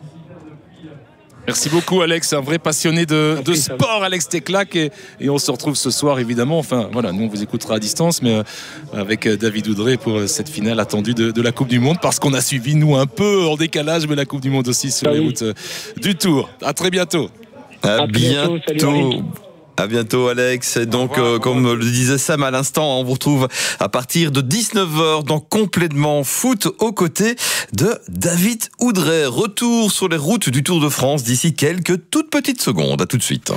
Speaker 2: Merci beaucoup, Alex, un vrai passionné de, de sport, Alex Teclac, et, et on se retrouve ce soir évidemment. Enfin voilà, nous on vous écoutera à distance, mais euh, avec David Oudré pour euh, cette finale attendue de, de la Coupe du Monde, parce qu'on a suivi nous un peu en décalage, mais la Coupe du Monde aussi sur ah les oui. routes euh, du Tour. À très bientôt.
Speaker 3: À, à bientôt. bientôt. À bientôt, Alex. Et donc, revoir, euh, comme le disait Sam à l'instant, on vous retrouve à partir de dix-neuf heures dans Complètement Foot aux côtés de David Oudré. Retour sur les routes du Tour de France d'ici quelques toutes petites secondes. À tout de suite.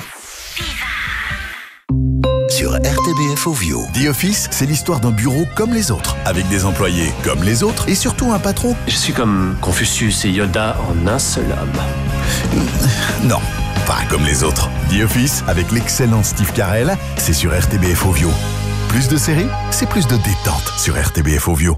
Speaker 10: Sur R T B F Ovio.
Speaker 4: The Office, c'est l'histoire d'un bureau comme les autres, avec des employés comme les autres et surtout un patron.
Speaker 13: Je suis comme Confucius et Yoda en un seul homme.
Speaker 4: Non. Pas comme les autres. The Office, avec l'excellent Steve Carell, c'est sur R T B F Ovio. Plus de séries, c'est plus de détente sur R T B F Ovio.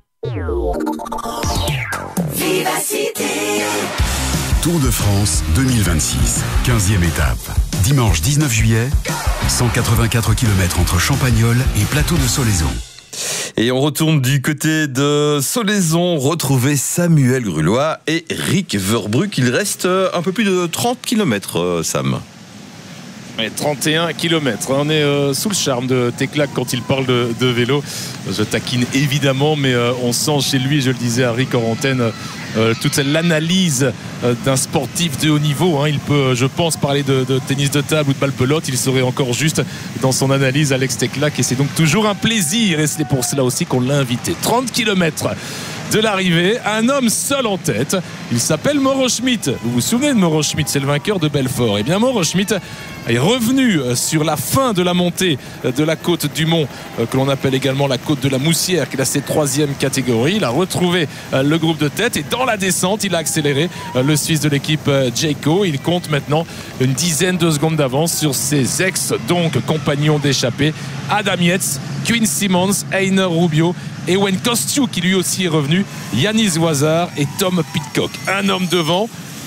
Speaker 4: Vivacité. Tour de France deux mille vingt-six, quinzième étape. Dimanche dix-neuf juillet, cent quatre-vingt-quatre kilomètres entre Champagnole et Plateau de Solaizon.
Speaker 3: Et on retourne du côté de Solaizon, retrouver Samuel Grulois et Rick Verbrugge. Il reste un peu plus de trente kilomètres, Sam.
Speaker 2: Ouais, trente et un kilomètres. On est euh, sous le charme de Teclac quand il parle de, de vélo. Je taquine évidemment, mais euh, on sent chez lui, je le disais à Rick en antenne, euh, toute l'analyse euh, d'un sportif de haut niveau. Hein. Il peut, je pense, parler de, de tennis de table ou de balle pelote. Il serait encore juste dans son analyse, Alex Teclac. Et c'est donc toujours un plaisir. Et c'est pour cela aussi qu'on l'a invité. trente kilomètres de l'arrivée, un homme seul en tête. Il s'appelle Mauro Schmid. Vous vous souvenez de Mauro Schmid? C'est le vainqueur de Belfort. Et bien Mauro Schmid est revenu sur la fin de la montée de la côte du Mont, que l'on appelle également la côte de la Moussière, qui est la cette troisième catégorie. Il a retrouvé le groupe de tête et dans la descente, il a accéléré le Suisse de l'équipe Jayco. Il compte maintenant une dizaine de secondes d'avance sur ses ex, donc compagnons d'échappée, Adam Yates, Quinn Simmons, Einer Rubio, Ewen Kostju qui lui aussi est revenu, Yanis Wazar et Tom Pidcock. Un homme devant,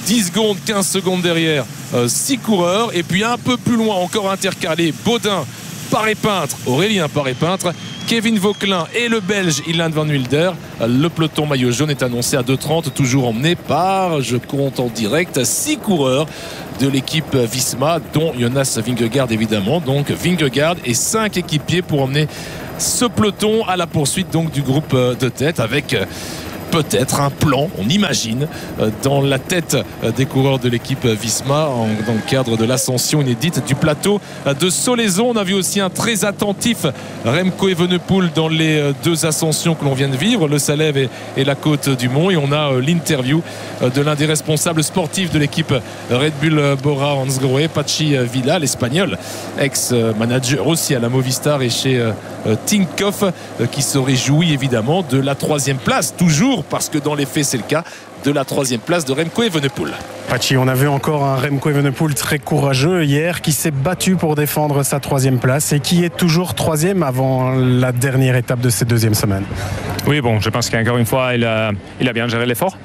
Speaker 2: dix secondes, quinze secondes derrière, six coureurs. Et puis un peu plus loin, encore intercalé, Baudin, Paré-Peintre, Aurélien Paré-Peintre, Kevin Vauquelin et le Belge Ilan van Wilder. Le peloton maillot jaune est annoncé à deux trente, toujours emmené par, je compte en direct, six coureurs de l'équipe Visma, dont Jonas Vingegaard évidemment. Donc Vingegaard et cinq équipiers pour emmener ce peloton à la poursuite donc du groupe de tête, avec peut-être un plan, on imagine, dans la tête des coureurs de l'équipe Visma en, dans le cadre de l'ascension inédite du plateau de Solaizon. On a vu aussi un très attentif Remco Evenepoel dans les deux ascensions que l'on vient de vivre, le Salève et, et la Côte du Mont. Et on a l'interview de l'un des responsables sportifs de l'équipe Red Bull Bora Hansgrohe, Pachi Villa, l'espagnol, ex-manager aussi à la Movistar et chez Tinkoff, qui se réjouit évidemment de la troisième place, toujours parce que dans les faits c'est le cas, de la troisième place de Remco Evenepoel.
Speaker 14: Pachi, on a vu encore un Remco Evenepoel très courageux hier, qui s'est battu pour défendre sa troisième place et qui est toujours troisième avant la dernière étape de cette deuxième semaine.
Speaker 15: Oui, bon, je pense qu'encore une fois, il a, il a bien géré l'effort.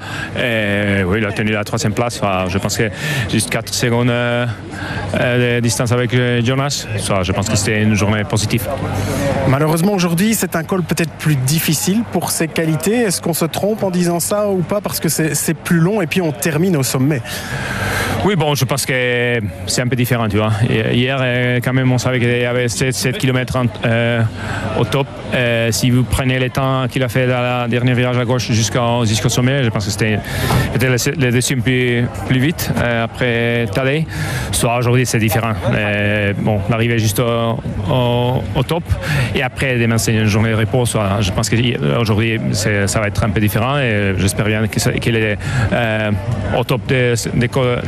Speaker 15: Et oui, il a tenu la troisième place. Enfin, je pense que juste quatre secondes euh, de distance avec Jonas. Ça, je pense que c'était une journée positive.
Speaker 14: Malheureusement, aujourd'hui, c'est un col peut-être plus difficile pour ses qualités. Est-ce qu'on se trompe en disant ça ou pas? Parce que c'est, c'est plus long et puis on termine au sommet.
Speaker 15: Oui, bon, je pense que c'est un peu différent, tu vois. Hier, quand même, on savait qu'il y avait sept kilomètres euh, au top. Euh, si vous prenez le temps qu'il a fait dans la dernière virage à gauche jusqu'au, jusqu'au sommet, je pense que c'était peut-être le, le deuxième plus, plus vite euh, après Tadej. Soit aujourd'hui, c'est différent. Euh, bon, l'arrivée juste au, au, au top. Et après, demain, c'est une journée de repos. Soit, je pense qu'aujourd'hui, ça va être un peu différent. Et j'espère bien qu'il est euh, au top des, des,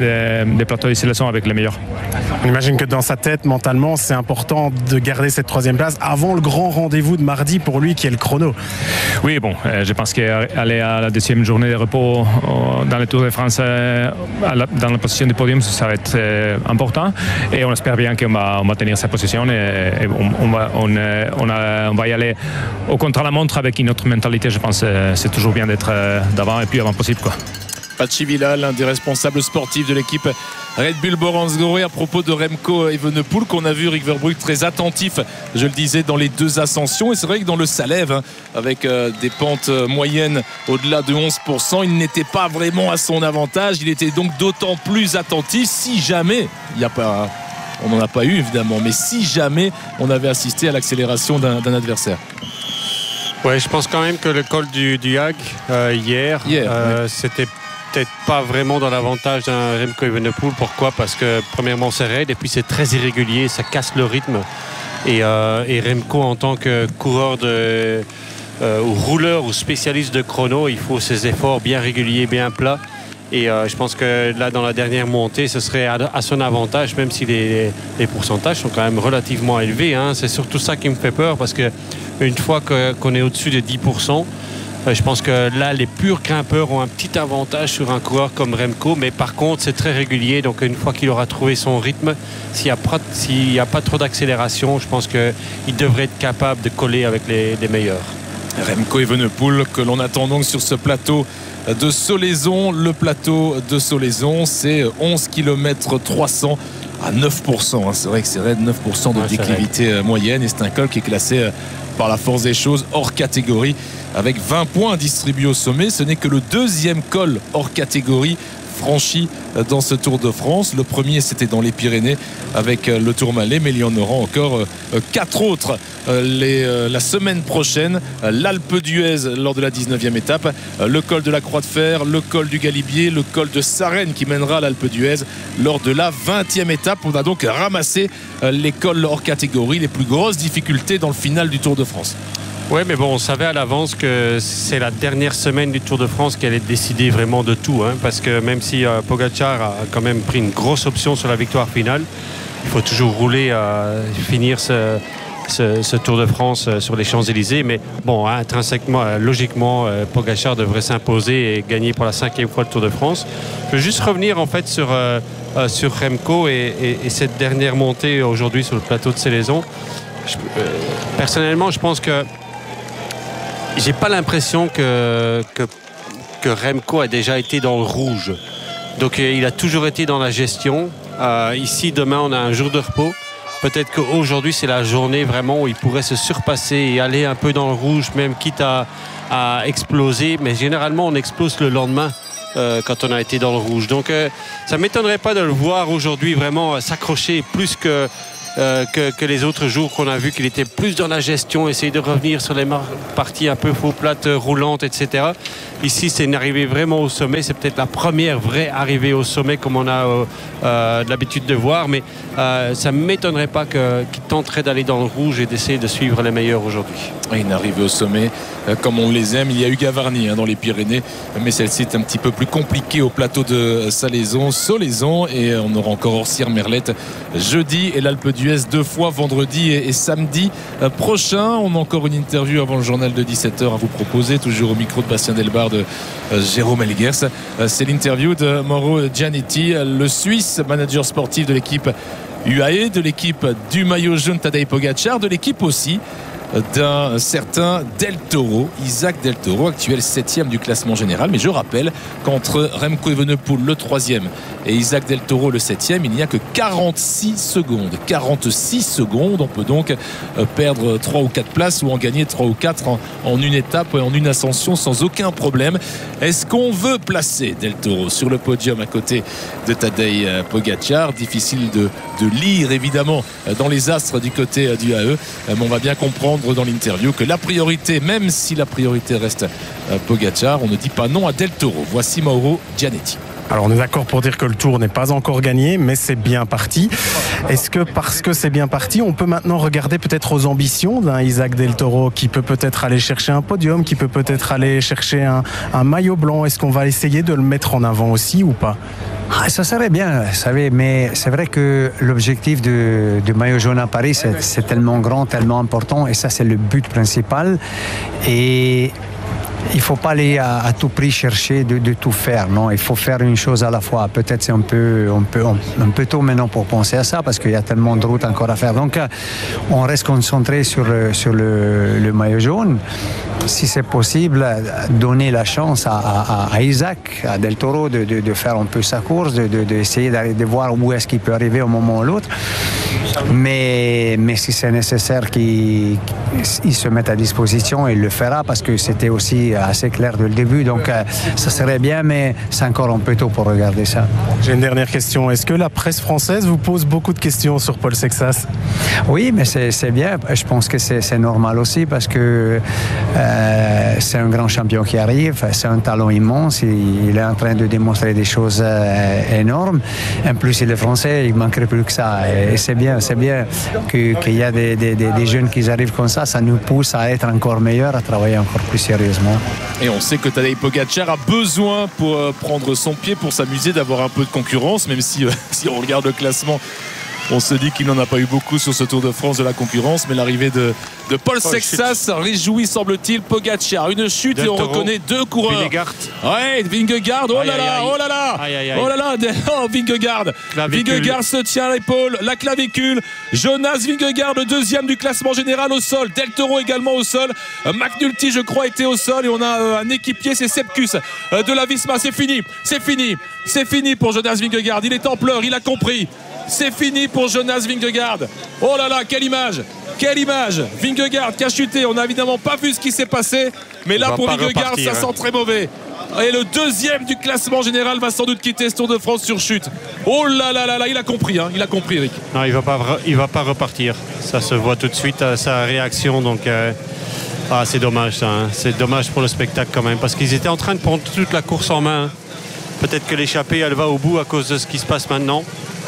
Speaker 15: des plateaux de sélection avec les meilleurs.
Speaker 14: On imagine que dans sa tête, mentalement, c'est important de garder cette troisième place avant le grand rendez-vous de mardi pour lui qui est le chrono.
Speaker 15: Oui, bon, euh, je pense qu'aller à la deuxième journée de repos euh, dans le Tour de France, euh, la, dans la position du podium, ça va être euh, important. Et on espère bien qu'on va, on va tenir sa position et, et on, on, va, on, euh, on, a, on va y aller au contre-la-montre avec une autre mentalité. Je pense que c'est toujours bien d'être euh, d'avant et plus avant possible, quoi.
Speaker 2: Pachi Villa, l'un des responsables sportifs de l'équipe Red Bull Bora Hansgrohe, à propos de Remco Evenepoel, qu'on a vu Rick Verbrugge très attentif, je le disais, dans les deux ascensions. Et c'est vrai que dans le Salève, hein, avec euh, des pentes moyennes au-delà de onze pour cent, il n'était pas vraiment à son avantage. Il était donc d'autant plus attentif si jamais, il n'y a pas, on n'en a pas eu évidemment, mais si jamais on avait assisté à l'accélération d'un, d'un adversaire.
Speaker 1: Ouais, je pense quand même que le col du, du Hag euh, hier, hier euh, oui. c'était peut-être pas vraiment dans l'avantage d'un Remco Evenepoel. Pourquoi? Parce que premièrement c'est raide et puis c'est très irrégulier, ça casse le rythme. Et, euh, et Remco, en tant que coureur de, euh, ou rouleur ou spécialiste de chrono, il faut ses efforts bien réguliers, bien plats. Et euh, je pense que là, dans la dernière montée, ce serait à, à son avantage, même si les, les pourcentages sont quand même relativement élevés, hein. C'est surtout ça qui me fait peur, parce qu'une fois que, qu'on est au-dessus de dix pour cent, euh, je pense que là, les purs grimpeurs ont un petit avantage sur un coureur comme Remco. Mais par contre, c'est très régulier. Donc, une fois qu'il aura trouvé son rythme, s'il n'y a, s'il a pas trop d'accélération, je pense qu'il devrait être capable de coller avec les, les meilleurs.
Speaker 2: Remco Evenepoel, que l'on attend donc sur ce plateau de Solaizon. Le plateau de Solaizon, c'est onze kilomètres trois cents à neuf pour cent. C'est vrai que c'est raide, neuf pour cent de ouais, déclivité moyenne. Et c'est un col qui est classé par la force des choses hors catégorie, avec vingt points distribués au sommet. Ce n'est que le deuxième col hors catégorie franchi dans ce Tour de France. Le premier, c'était dans les Pyrénées avec le Tourmalet, mais il y en aura encore quatre autres les, la semaine prochaine. L'Alpe d'Huez lors de la dix-neuvième étape, le col de la Croix de Fer, le col du Galibier, le col de Sarenne qui mènera à l'Alpe d'Huez lors de la vingtième étape. On a donc ramassé les cols hors catégorie, les plus grosses difficultés dans le final du Tour de France.
Speaker 1: Oui, mais bon, on savait à l'avance que c'est la dernière semaine du Tour de France qui allait décider vraiment de tout, hein, parce que même si euh, Pogačar a quand même pris une grosse option sur la victoire finale, il faut toujours rouler à euh, finir ce, ce, ce Tour de France euh, sur les Champs-Élysées. Mais bon, hein, intrinsèquement, euh, logiquement, euh, Pogačar devrait s'imposer et gagner pour la cinquième fois le Tour de France. Je veux juste revenir en fait sur, euh, euh, sur Remco et, et, et cette dernière montée aujourd'hui sur le plateau de Solaizon. Je, euh, personnellement, je pense que j'ai pas l'impression que, que, que Remco a déjà été dans le rouge. Donc il a toujours été dans la gestion. Euh, ici, demain, on a un jour de repos. Peut-être qu'aujourd'hui, c'est la journée vraiment où il pourrait se surpasser et aller un peu dans le rouge, même quitte à, à exploser. Mais généralement, on explose le lendemain euh, quand on a été dans le rouge. Donc euh, ça ne m'étonnerait pas de le voir aujourd'hui vraiment s'accrocher plus que... Euh, que, que les autres jours qu'on a vu qu'il était plus dans la gestion, essayer de revenir sur les mar- parties un peu faux plates, roulantes, et cetera. Ici, c'est une arrivée vraiment au sommet. C'est peut-être la première vraie arrivée au sommet comme on a euh, euh, l'habitude de voir. Mais euh, ça ne m'étonnerait pas que, qu'il tenterait d'aller dans le rouge et d'essayer de suivre les meilleurs aujourd'hui.
Speaker 2: Une arrivée au sommet euh, comme on les aime. Il y a eu Gavarni hein, dans les Pyrénées, mais celle-ci est un petit peu plus compliquée au plateau de Salaison, Solaison, et on aura encore Orsières-Merlette jeudi et l'Alpe d'Huez deux fois vendredi et, et samedi euh, prochain. On a encore une interview avant le journal de dix-sept heures à vous proposer, toujours au micro de Bastien Delbar de euh, Jérôme Elguers. Euh, c'est l'interview de Mauro Gianetti, le Suisse, manager sportif de l'équipe U A E, de l'équipe du maillot jaune Tadej Pogacar, de l'équipe aussi d'un certain Del Toro, Isaac Del Toro, actuel septième du classement général. Mais je rappelle qu'entre Remco Evenepoel le troisième et Isaac Del Toro le septième, il n'y a que quarante-six secondes. quarante-six secondes, on peut donc perdre trois ou quatre places ou en gagner trois ou quatre en, en une étape, en une ascension sans aucun problème. Est-ce qu'on veut placer Del Toro sur le podium à côté de Tadej Pogacar? Difficile de, de lire évidemment dans les astres du côté du A E, mais on va bien comprendre dans l'interview que la priorité, même si la priorité reste Pogacar, on ne dit pas non à Del Toro. Voici Mauro Gianetti.
Speaker 14: Alors on est d'accord pour dire que le Tour n'est pas encore gagné, mais c'est bien parti. Est-ce que parce que c'est bien parti, on peut maintenant regarder peut-être aux ambitions d'un Isaac Del Toro qui peut peut-être aller chercher un podium, qui peut peut-être aller chercher un, un maillot blanc? Est-ce qu'on va essayer de le mettre en avant aussi ou pas?
Speaker 16: Ah, ça serait bien, vous savez, mais c'est vrai que l'objectif du, du maillot jaune à Paris, c'est, c'est tellement grand, tellement important, et ça c'est le but principal. Et il ne faut pas aller à, à tout prix chercher de, de tout faire, non. Il faut faire une chose à la fois. Peut-être c'est un peu, un peu, un peu tôt maintenant pour penser à ça, parce qu'il y a tellement de routes encore à faire. Donc on reste concentré sur le, sur le, le maillot jaune. Si c'est possible, donner la chance à, à, à Isaac, à Del Toro de, de, de faire un peu sa course, de, de, d'essayer d'aller, de voir où est-ce qu'il peut arriver au moment ou l'autre. Mais, mais si c'est nécessaire qu'il, qu'il se mette à disposition, il le fera, parce que c'était aussi assez clair dès le début. Donc ça serait bien, mais c'est encore un peu tôt pour regarder ça.
Speaker 14: J'ai une dernière question. Est-ce que la presse française vous pose beaucoup de questions sur Paul Sexas?
Speaker 16: Oui, mais c'est, c'est bien. Je pense que c'est, c'est normal aussi, parce que euh, c'est un grand champion qui arrive, c'est un talent immense, il, il est en train de démontrer des choses euh, énormes. En plus, il est français, il ne manquerait plus que ça. Et, et c'est bien, c'est bien que, qu'il y a des, des, des jeunes qui arrivent comme ça. Ça nous pousse à être encore meilleurs, à travailler encore plus sérieusement.
Speaker 2: Et on sait que Tadej Pogacar a besoin pour euh, prendre son pied, pour s'amuser, d'avoir un peu de concurrence, même si, euh, si on regarde le classement, on se dit qu'il n'en a pas eu beaucoup sur ce Tour de France de la concurrence, mais l'arrivée de, de Paul oh, Sexas réjouit, semble-t-il, Pogacar. Une chute Del et on Toro, reconnaît deux coureurs.
Speaker 1: Vingegaard.
Speaker 2: Ouais, Vingegaard. Oh là là, oh là là, aïe, aïe, aïe. oh là là, oh Vingegaard. Vingegaard se tient à l'épaule, la clavicule. Jonas Vingegaard, le deuxième du classement général au sol. Del Toro également au sol. McNulty, je crois, était au sol et on a un équipier, c'est Sepkus de la Visma. C'est fini, c'est fini, c'est fini pour Jonas Vingegaard. Il est en pleurs, il a compris. C'est fini pour Jonas Vingegaard. Oh là là, quelle image, quelle image. Vingegaard qui a chuté. On n'a évidemment pas vu ce qui s'est passé, mais là pour Vingegaard, ça sent très mauvais. Et le deuxième du classement général va sans doute quitter ce Tour de France sur chute. Oh là là là là, il a compris, hein, il a compris, Eric.
Speaker 1: Non, il va pas, il va pas repartir. Ça se voit tout de suite à sa réaction. Donc, euh, ah, c'est dommage, ça. Hein. C'est dommage pour le spectacle quand même, parce qu'ils étaient en train de prendre toute la course en main. Peut-être que l'échappée, elle va au bout à cause de ce qui se passe maintenant.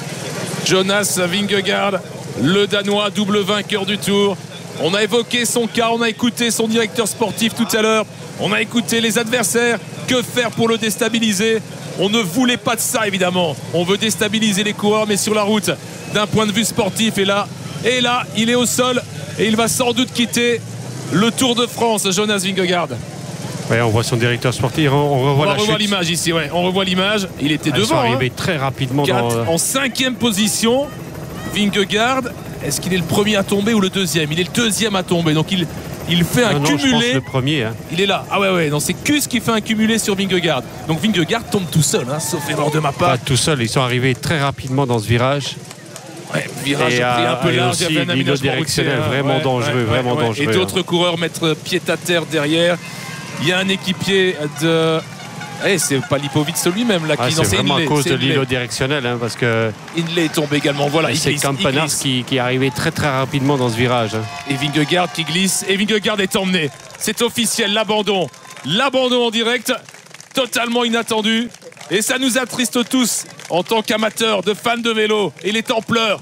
Speaker 2: Jonas Vingegaard, le Danois, double vainqueur du Tour. On a évoqué son cas, on a écouté son directeur sportif tout à l'heure, on a écouté les adversaires. Que faire pour le déstabiliser? On ne voulait pas de ça, évidemment. On veut déstabiliser les coureurs, mais sur la route, d'un point de vue sportif. Et là, et là, il est au sol et il va sans doute quitter le Tour de France, Jonas Vingegaard.
Speaker 1: Ouais, on voit son directeur sportif, on revoit,
Speaker 2: on
Speaker 1: la
Speaker 2: revoit l'image ici, ouais. On revoit l'image. Il était
Speaker 1: Elles
Speaker 2: devant.
Speaker 1: Sont arrivés hein. très rapidement.
Speaker 2: Quatre,
Speaker 1: dans...
Speaker 2: En cinquième position, Vingegaard. Est-ce qu'il est le premier à tomber ou le deuxième? Il est le deuxième à tomber. Donc il, Il fait un
Speaker 1: non,
Speaker 2: cumulé.
Speaker 1: Je pense le premier. Hein.
Speaker 2: Il est là. Ah ouais, ouais. Non, c'est Kuss qui fait un cumulé sur Vingegaard. Donc Vingegaard tombe tout seul, hein, sauf erreur de ma part.
Speaker 1: Pas tout seul. Ils sont arrivés très rapidement dans ce virage.
Speaker 2: Ouais, virage
Speaker 1: et
Speaker 2: pris un peu large.
Speaker 1: Il y avait un aménagement directionnel vraiment ouais, dangereux, ouais, vraiment ouais, dangereux.
Speaker 2: Et d'autres hein. coureurs mettre pied à terre derrière. Il y a un équipier de. Eh, c'est pas Lipovic lui-même là
Speaker 1: ah,
Speaker 2: qui
Speaker 1: c'est vraiment Inlay, à cause de l'îlot directionnel hein, parce que
Speaker 2: Inlay est tombé également. Voilà,
Speaker 1: c'est Campenaerts qui, qui est arrivé très très rapidement dans ce virage. Hein.
Speaker 2: Et Vingegaard qui glisse et Vingegaard est emmené. C'est officiel, l'abandon, l'abandon en direct, totalement inattendu. Et ça nous attriste tous en tant qu'amateurs, de fans de vélo. Et les temps pleurent.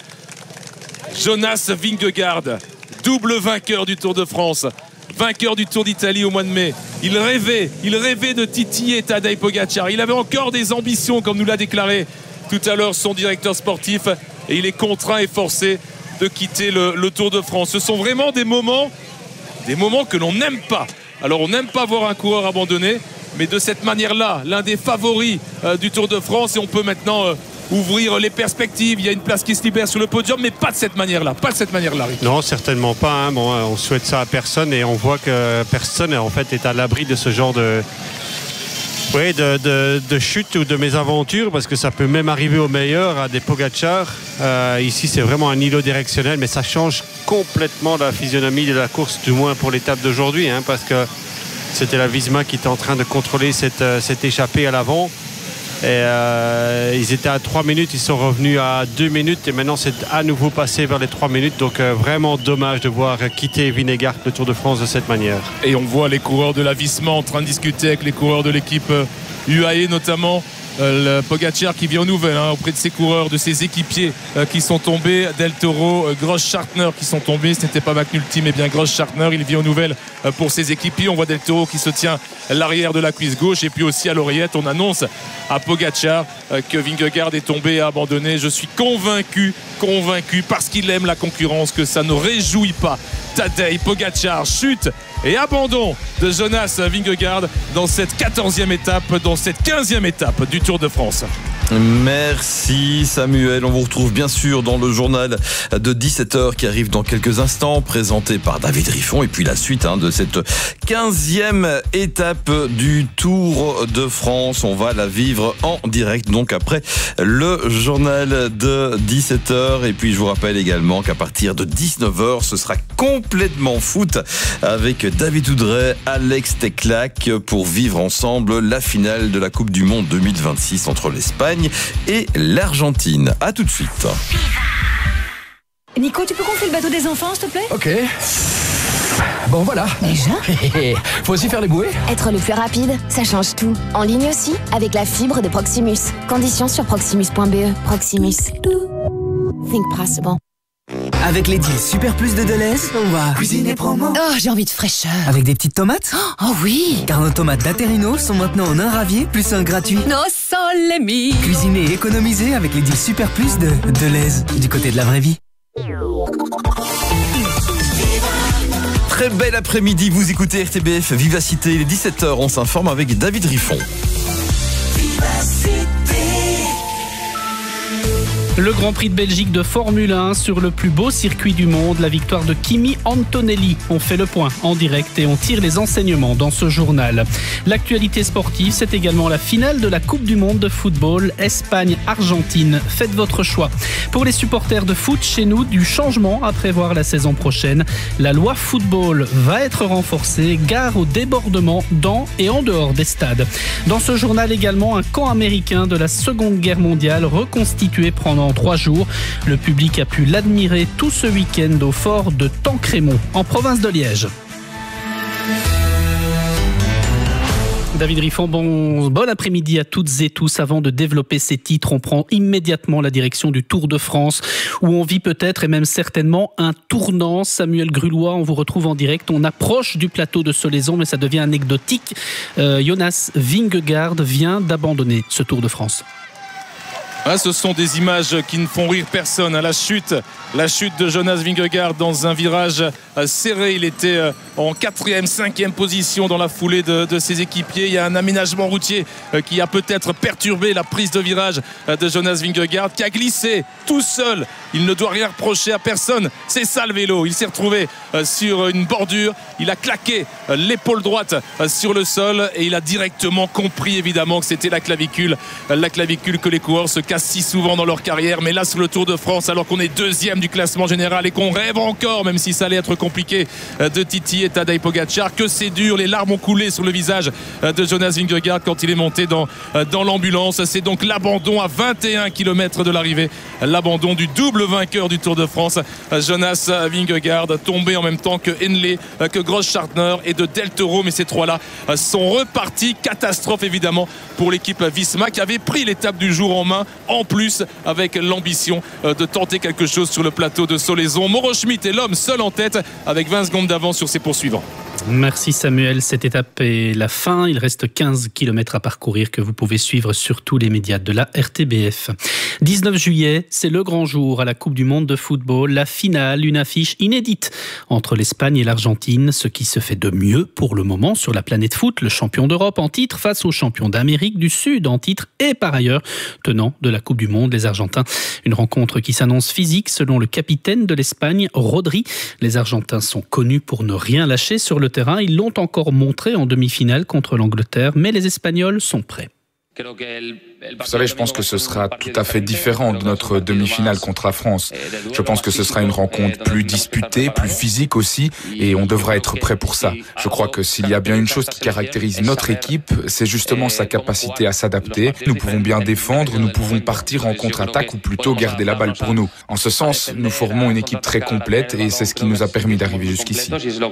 Speaker 2: Jonas Vingegaard, double vainqueur du Tour de France. Vainqueur du Tour d'Italie au mois de mai. Il rêvait, il rêvait de titiller Tadej Pogačar. Il avait encore des ambitions, comme nous l'a déclaré tout à l'heure son directeur sportif. Et il est contraint et forcé de quitter le, le Tour de France. Ce sont vraiment des moments, des moments que l'on n'aime pas. Alors on n'aime pas voir un coureur abandonné, mais de cette manière-là, l'un des favoris euh, du Tour de France. Et on peut maintenant... Euh, ouvrir les perspectives, il y a une place qui se libère sur le podium, mais pas de cette manière-là, pas de cette manière-là.
Speaker 1: Non, certainement pas. Hein. Bon, on souhaite ça à personne et on voit que personne en fait est à l'abri de ce genre de, oui, de, de, de chute ou de mésaventure, parce que ça peut même arriver au meilleur, à des Pogačar. Euh, ici, c'est vraiment un îlot directionnel, mais ça change complètement la physionomie de la course, du moins pour l'étape d'aujourd'hui, hein, parce que c'était la Visma qui était en train de contrôler cette, cette échappée à l'avant. Et euh, ils étaient à trois minutes, ils sont revenus à deux minutes et maintenant c'est à nouveau passé vers les trois minutes. Donc euh, vraiment dommage de voir quitter Vingegaard le Tour de France de cette manière.
Speaker 2: Et on voit les coureurs de la Visma en train de discuter avec les coureurs de l'équipe U A E notamment. Euh, le Pogačar qui vient aux nouvelles hein, auprès de ses coureurs, de ses équipiers euh, qui sont tombés, Del Toro, euh, Gross-Schartner qui sont tombés, ce n'était pas McNulty mais bien Gross-Schartner, il vient aux nouvelles euh, pour ses équipiers. On voit Del Toro qui se tient l'arrière de la cuisse gauche et puis aussi à l'oreillette on annonce à Pogačar euh, que Vingegaard est tombé et abandonné. Je suis convaincu, convaincu parce qu'il aime la concurrence que ça ne réjouit pas Tadej Pogačar. Chute et abandon de Jonas Vingegaard dans cette quatorzième étape, dans cette quinzième étape du Tour de France.
Speaker 3: Merci Samuel, on vous retrouve bien sûr dans le journal de dix-sept heures qui arrive dans quelques instants, présenté par David Riffon, et puis la suite hein, de cette quinzième étape du Tour de France. On va la vivre en direct donc après le journal de dix-sept heures, et puis je vous rappelle également qu'à partir de dix-neuf heures ce sera complètement foot avec David Oudret, Alex Teclac pour vivre ensemble la finale de la Coupe du Monde deux mille vingt-six entre l'Espagne et l'Argentine. A tout de suite.
Speaker 17: Nico, tu peux gonfler le bateau des enfants, s'il te plaît?
Speaker 18: Ok. Bon, voilà.
Speaker 17: Déjà?
Speaker 18: Faut aussi faire les bouées?
Speaker 19: Être le plus rapide, ça change tout. En ligne aussi, avec la fibre de Proximus. Conditions sur proximus point b e. Proximus. Think possible.
Speaker 20: Avec les deals Super Plus de Deleuze, on va
Speaker 17: cuisiner promo.
Speaker 20: Oh, j'ai envie de fraîcheur. Avec des petites tomates?
Speaker 17: Oh oui.
Speaker 20: Car nos tomates d'Aterino sont maintenant en un ravier plus un gratuit.
Speaker 17: No sole mio.
Speaker 20: Cuisiner et économiser avec les deals Super Plus de Deleuze, du côté de la vraie vie.
Speaker 3: Très bel après-midi, vous écoutez R T B F Vivacité, il est dix-sept heures, on s'informe avec David Riffon.
Speaker 21: Le Grand Prix de Belgique de Formule un sur le plus beau circuit du monde, la victoire de Kimi Antonelli. On fait le point en direct et on tire les enseignements dans ce journal. L'actualité sportive, c'est également la finale de la Coupe du Monde de football Espagne-Argentine. Faites votre choix. Pour les supporters de foot chez nous, du changement à prévoir la saison prochaine. La loi football va être renforcée, gare au débordement dans et en dehors des stades. Dans ce journal également, un camp américain de la Seconde Guerre mondiale reconstitué pendant trois jours. Le public a pu l'admirer tout ce week-end au fort de Tancrémont, en province de Liège. David Riffon, bon, bon après-midi à toutes et tous. Avant de développer ces titres, on prend immédiatement la direction du Tour de France, où on vit peut-être et même certainement un tournant. Samuel Grulois, on vous retrouve en direct. On approche du plateau de Solaison, mais ça devient anecdotique. Euh, Jonas Vingegaard vient d'abandonner ce Tour de France.
Speaker 2: Ah, ce sont des images qui ne font rire personne. La chute, la chute de Jonas Vingegaard dans un virage serré. Il était en quatrième, cinquième position dans la foulée de, de ses équipiers. Il y a un aménagement routier qui a peut-être perturbé la prise de virage de Jonas Vingegaard, qui a glissé tout seul. Il ne doit rien reprocher à personne. C'est ça le vélo. Il s'est retrouvé sur une bordure. Il a claqué l'épaule droite sur le sol et il a directement compris évidemment que c'était la clavicule. La clavicule que les coureurs se cassent si souvent dans leur carrière, mais là sur le Tour de France, alors qu'on est deuxième du classement général et qu'on rêve encore, même si ça allait être compliqué, de titiller Tadej Pogačar, que c'est dur, les larmes ont coulé sur le visage de Jonas Vingegaard quand il est monté dans, dans l'ambulance. C'est donc l'abandon à vingt et un kilomètres de l'arrivée, l'abandon du double vainqueur du Tour de France, Jonas Vingegaard, tombé en même temps que Henley, que Grossschartner et de Del Toro, mais ces trois-là sont repartis. Catastrophe évidemment pour l'équipe Visma qui avait pris l'étape du jour en main, en plus avec l'ambition de tenter quelque chose sur le plateau de Solaison. Mauro Schmid est l'homme seul en tête avec vingt secondes d'avance sur ses poursuivants.
Speaker 21: Merci Samuel, cette étape est la fin, il reste quinze kilomètres à parcourir que vous pouvez suivre sur tous les médias de la R T B F. dix-neuf juillet, c'est le grand jour à la Coupe du Monde de football, la finale, une affiche inédite entre l'Espagne et l'Argentine, ce qui se fait de mieux pour le moment sur la planète foot, le champion d'Europe en titre face au champion d'Amérique du Sud en titre et par ailleurs tenant de la Coupe du Monde, les Argentins. Une rencontre qui s'annonce physique selon le capitaine de l'Espagne, Rodri. Les Argentins sont connus pour ne rien lâcher sur le terrain. Ils l'ont encore montré en demi-finale contre l'Angleterre, mais les Espagnols sont prêts.
Speaker 5: Vous savez, je pense que ce sera tout à fait différent de notre demi-finale contre la France. Je pense que ce sera une rencontre plus disputée, plus physique aussi, et on devra être prêt pour ça. Je crois que s'il y a bien une chose qui caractérise notre équipe, c'est justement sa capacité à s'adapter. Nous pouvons bien défendre, nous pouvons partir en contre-attaque ou plutôt garder la balle pour nous. En ce sens, nous formons une équipe très complète et c'est ce qui nous a permis d'arriver jusqu'ici.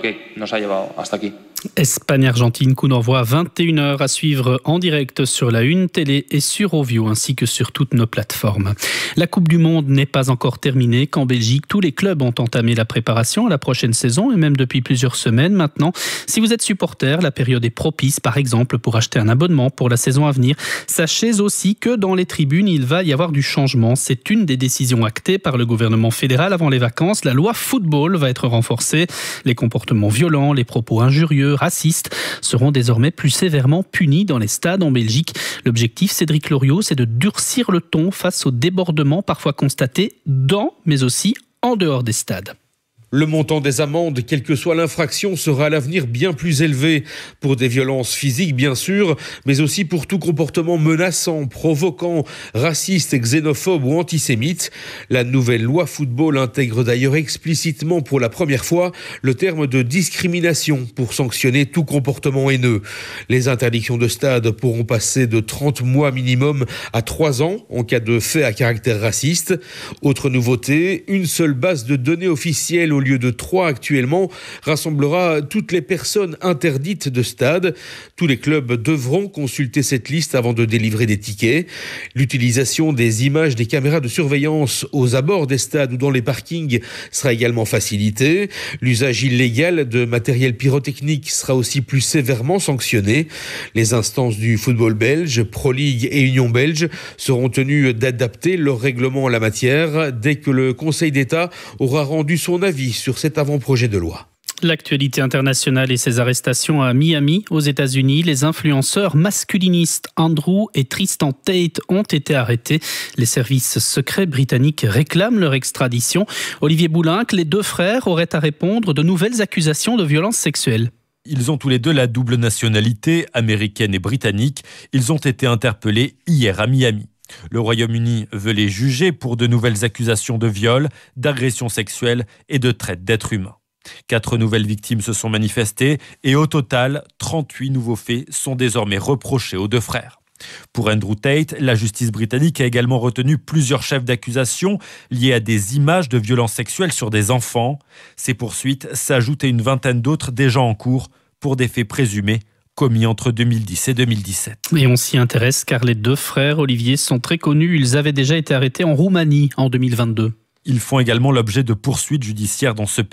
Speaker 21: Espagne-Argentine, coup d'envoi à vingt et une heures à suivre en direct sur la Une Télé et sur Ovio ainsi que sur toutes nos plateformes. La Coupe du Monde n'est pas encore terminée qu'en Belgique, tous les clubs ont entamé la préparation à la prochaine saison et même depuis plusieurs semaines maintenant. Si vous êtes supporter, la période est propice par exemple pour acheter un abonnement pour la saison à venir. Sachez aussi que dans les tribunes, il va y avoir du changement. C'est une des décisions actées par le gouvernement fédéral avant les vacances. La loi football va être renforcée. Les comportements violents, les propos injurieux, racistes seront désormais plus sévèrement punis dans les stades en Belgique. L'objectif, Cédric Loriot, c'est de durcir le ton face aux débordements parfois constatés dans, mais aussi en dehors des stades.
Speaker 22: Le montant des amendes, quelle que soit l'infraction, sera à l'avenir bien plus élevé pour des violences physiques, bien sûr, mais aussi pour tout comportement menaçant, provoquant, raciste, xénophobe ou antisémite. La nouvelle loi football intègre d'ailleurs explicitement pour la première fois le terme de discrimination pour sanctionner tout comportement haineux. Les interdictions de stade pourront passer de trente mois minimum à trois ans en cas de fait à caractère raciste. Autre nouveauté, une seule base de données officielle au lieu de trois actuellement, rassemblera toutes les personnes interdites de stade. Tous les clubs devront consulter cette liste avant de délivrer des tickets. L'utilisation des images des caméras de surveillance aux abords des stades ou dans les parkings sera également facilitée. L'usage illégal de matériel pyrotechnique sera aussi plus sévèrement sanctionné. Les instances du football belge, Pro League et Union belge seront tenues d'adapter leur règlement en la matière dès que le Conseil d'État aura rendu son avis sur cet avant-projet de loi.
Speaker 21: L'actualité internationale et ses arrestations à Miami, aux États-Unis. Les influenceurs masculinistes Andrew et Tristan Tate ont été arrêtés. Les services secrets britanniques réclament leur extradition. Olivier Boulinck, les deux frères auraient à répondre de nouvelles accusations de violences sexuelles.
Speaker 23: Ils ont tous les deux la double nationalité, américaine et britannique. Ils ont été interpellés hier à Miami. Le Royaume-Uni veut les juger pour de nouvelles accusations de viol, d'agression sexuelle et de traite d'êtres humains. Quatre nouvelles victimes se sont manifestées et au total, trente-huit nouveaux faits sont désormais reprochés aux deux frères. Pour Andrew Tate, la justice britannique a également retenu plusieurs chefs d'accusation liés à des images de violences sexuelles sur des enfants. Ces poursuites s'ajoutent à une vingtaine d'autres déjà en cours pour des faits présumés commis entre deux mille dix et deux mille dix-sept.
Speaker 21: Et on s'y intéresse car les deux frères, Olivier, sont très connus. Ils avaient déjà été arrêtés en Roumanie en deux mille vingt-deux.
Speaker 23: Ils font également l'objet de poursuites judiciaires dans ce pays.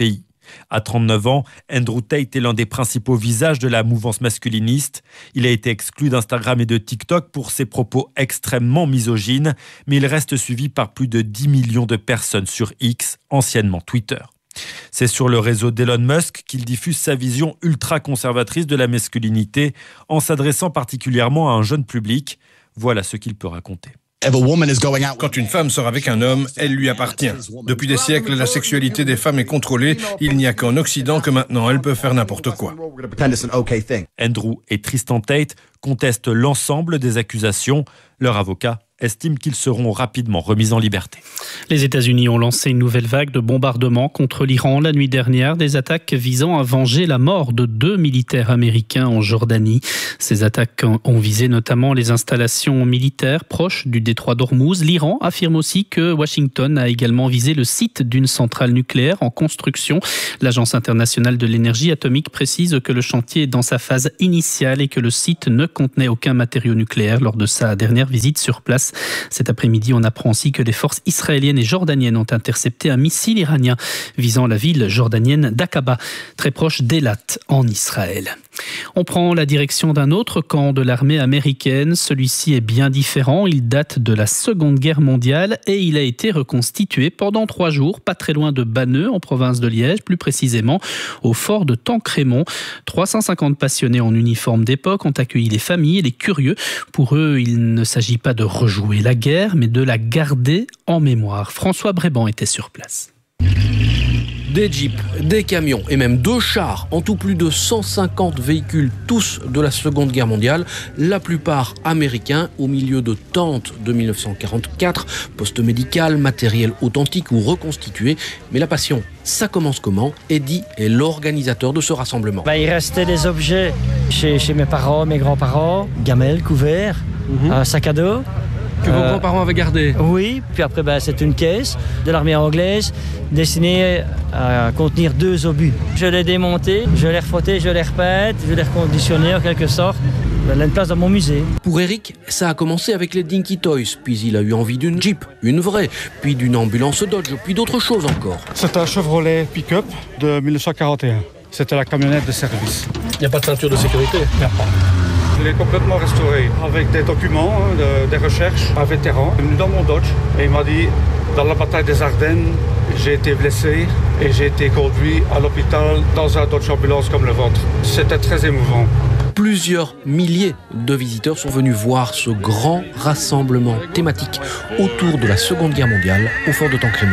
Speaker 23: À trente-neuf ans, Andrew Tate est l'un des principaux visages de la mouvance masculiniste. Il a été exclu d'Instagram et de TikTok pour ses propos extrêmement misogynes, mais il reste suivi par plus de dix millions de personnes sur X, anciennement Twitter. C'est sur le réseau d'Elon Musk qu'il diffuse sa vision ultra-conservatrice de la masculinité en s'adressant particulièrement à un jeune public. Voilà ce qu'il peut raconter.
Speaker 6: Quand une femme sort avec un homme, elle lui appartient. Depuis des siècles, la sexualité des femmes est contrôlée. Il n'y a qu'en Occident que maintenant elle peut faire n'importe quoi.
Speaker 23: Andrew et Tristan Tate contestent l'ensemble des accusations. Leur avocat estime qu'ils seront rapidement remis en liberté.
Speaker 21: Les États-Unis ont lancé une nouvelle vague de bombardements contre l'Iran la nuit dernière, des attaques visant à venger la mort de deux militaires américains en Jordanie. Ces attaques ont visé notamment les installations militaires proches du détroit d'Ormuz. L'Iran affirme aussi que Washington a également visé le site d'une centrale nucléaire en construction. L'Agence internationale de l'énergie atomique précise que le chantier est dans sa phase initiale et que le site ne contenait aucun matériau nucléaire lors de sa dernière visite sur place. Cet après-midi, on apprend aussi que les forces israéliennes et jordaniennes ont intercepté un missile iranien visant la ville jordanienne d'Aqaba, très proche d'Eilat en Israël. On prend la direction d'un autre camp de l'armée américaine. Celui-ci est bien différent. Il date de la Seconde Guerre mondiale et il a été reconstitué pendant trois jours, pas très loin de Banneux, en province de Liège, plus précisément au fort de Tancrémont. trois cent cinquante passionnés en uniforme d'époque ont accueilli les familles et les curieux. Pour eux, il ne s'agit pas de rejouer la guerre, mais de la garder en mémoire. François Bréban était sur place.
Speaker 7: Des jeeps, des camions et même deux chars, en tout plus de cent cinquante véhicules, tous de la Seconde Guerre mondiale, la plupart américains, au milieu de tentes de mille neuf cent quarante-quatre, poste médical, matériel authentique ou reconstitué. Mais la passion, ça commence comment? Eddie est l'organisateur de ce rassemblement.
Speaker 8: Bah, il restait des objets chez, chez mes parents, mes grands-parents, gamelles, couverts, mmh. un sac à dos.
Speaker 7: Que vos euh, grands-parents avaient gardé?
Speaker 8: Oui, puis après ben, c'est une caisse de l'armée anglaise destinée à contenir deux obus. Je l'ai démonté, je l'ai refrotté, je l'ai repeint, je l'ai reconditionné en quelque sorte. Elle a une place dans mon musée.
Speaker 7: Pour Eric, ça a commencé avec les Dinky Toys, puis il a eu envie d'une Jeep, une vraie, puis d'une ambulance Dodge, puis d'autres choses encore.
Speaker 24: C'est un Chevrolet pick-up de mille neuf cent quarante et un. C'était la camionnette de service.
Speaker 7: Il n'y a pas de ceinture de sécurité?
Speaker 24: Il n'y a pas. Je l'ai complètement restauré avec des documents, hein, de, des recherches, un vétéran. Il est venu dans mon Dodge et il m'a dit, dans la bataille des Ardennes, j'ai été blessé et j'ai été conduit à l'hôpital dans un Dodge ambulance comme le vôtre. C'était très émouvant.
Speaker 7: Plusieurs milliers de visiteurs sont venus voir ce grand rassemblement thématique autour de la Seconde Guerre mondiale au fort de Tancrémont.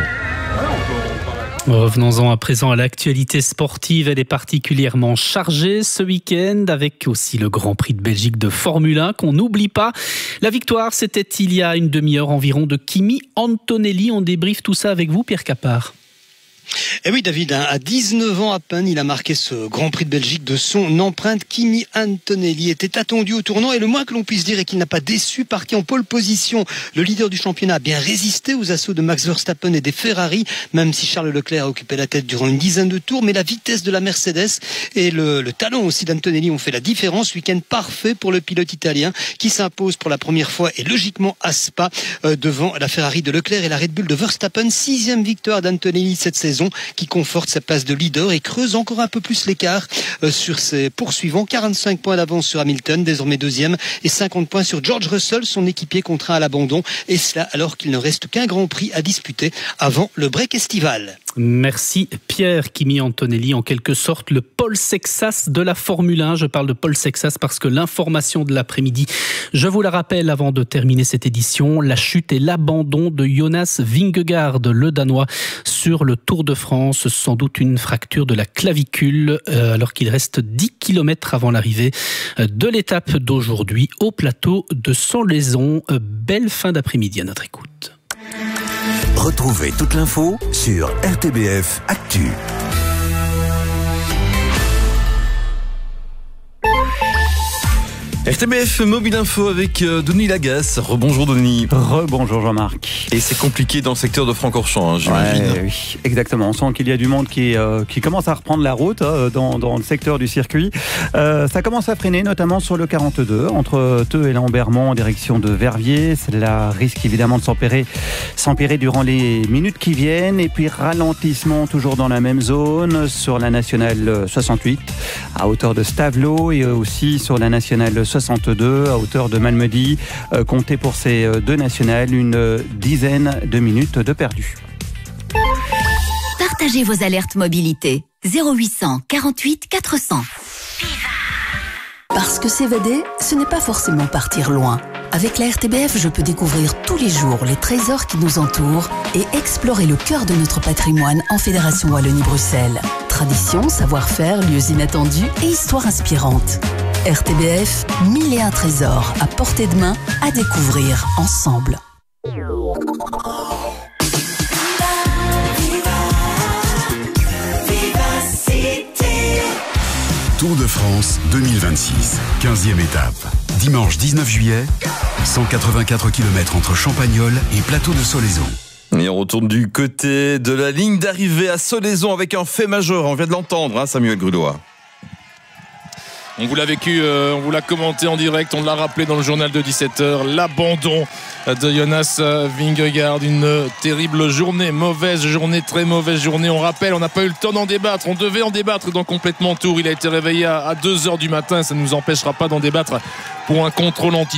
Speaker 21: Revenons-en à présent à l'actualité sportive. Elle est particulièrement chargée ce week-end avec aussi le Grand Prix de Belgique de Formule un qu'on n'oublie pas. La victoire, c'était il y a une demi-heure environ de Kimi Antonelli. On débriefe tout ça avec vous, Pierre Capard.
Speaker 25: Et oui David, hein, à dix-neuf ans à peine, il a marqué ce Grand Prix de Belgique de son empreinte. Kimi Antonelli était attendu au tournant et le moins que l'on puisse dire est qu'il n'a pas déçu. Parti en pole position, le leader du championnat a bien résisté aux assauts de Max Verstappen et des Ferrari, même si Charles Leclerc a occupé la tête durant une dizaine de tours. Mais la vitesse de la Mercedes et le, le talent aussi d'Antonelli ont fait la différence. Week-end parfait pour le pilote italien qui s'impose pour la première fois et logiquement à Spa euh, devant la Ferrari de Leclerc et la Red Bull de Verstappen. Sixième victoire d'Antonelli cette saison, qui conforte sa place de leader et creuse encore un peu plus l'écart euh, sur ses poursuivants. quarante-cinq points d'avance sur Hamilton, désormais deuxième, et cinquante points sur George Russell, son équipier contraint à l'abandon, et cela alors qu'il ne reste qu'un Grand Prix à disputer avant le break estival.
Speaker 21: Merci Pierre. Kimi Antonelli, en quelque sorte le Paul Sexas de la Formule un. Je parle de Paul Sexas parce que l'information de l'après-midi, je vous la rappelle avant de terminer cette édition, la chute et l'abandon de Jonas Vingegaard, le Danois, sur le Tour de France. Sans doute une fracture de la clavicule euh, alors qu'il reste dix kilomètres avant l'arrivée de l'étape d'aujourd'hui au plateau de Sanlaison. Euh, belle fin d'après-midi à notre écoute.
Speaker 10: Retrouvez toute l'info sur R T B F Actu.
Speaker 3: R T B F Mobile Info avec euh, Denis Lagasse. Rebonjour Denis.
Speaker 4: Rebonjour Jean-Marc.
Speaker 3: Et c'est compliqué dans le secteur de Francorchamps, hein, j'imagine.
Speaker 4: Ouais, oui, exactement. On sent qu'il y a du monde qui, euh, qui commence à reprendre la route euh, dans, dans le secteur du circuit. Euh, ça commence à freiner, notamment sur le quarante-deux, entre Theux et Lambermont en direction de Verviers. Cela risque évidemment de s'empirer, s'empirer durant les minutes qui viennent. Et puis ralentissement toujours dans la même zone, sur la nationale soixante-huit, à hauteur de Stavelot, et aussi sur la nationale soixante-deux, à hauteur de Malmedy. Euh, comptez pour ces deux nationales une dizaine de minutes de perdu.
Speaker 9: Partagez vos alertes mobilité. zéro huit cent quarante-huit quatre cents.
Speaker 11: Parce que s'évader, ce n'est pas forcément partir loin. Avec la R T B F, je peux découvrir tous les jours les trésors qui nous entourent et explorer le cœur de notre patrimoine en Fédération Wallonie-Bruxelles. Tradition, savoir-faire, lieux inattendus et histoires inspirantes. R T B F, mille et un trésors à portée de main à découvrir ensemble.
Speaker 12: Tour de France deux mille vingt-six, quinzième étape. Dimanche dix-neuf juillet, cent quatre-vingt-quatre kilomètres entre Champagnole et Plateau de Solaizon.
Speaker 3: Et on retourne du côté de la ligne d'arrivée à Solaizon avec un fait majeur. On vient de l'entendre, hein, Samuel Grudois.
Speaker 2: On vous l'a vécu, euh, on vous l'a commenté en direct, on l'a rappelé dans le journal de dix-sept heures, l'abandon de Jonas Vingegaard, une terrible journée, mauvaise journée, très mauvaise journée. On rappelle, on n'a pas eu le temps d'en débattre, on devait en débattre dans Complètement Tour. Il a été réveillé à deux heures du matin, ça ne nous empêchera pas d'en débattre pour un contrôle anti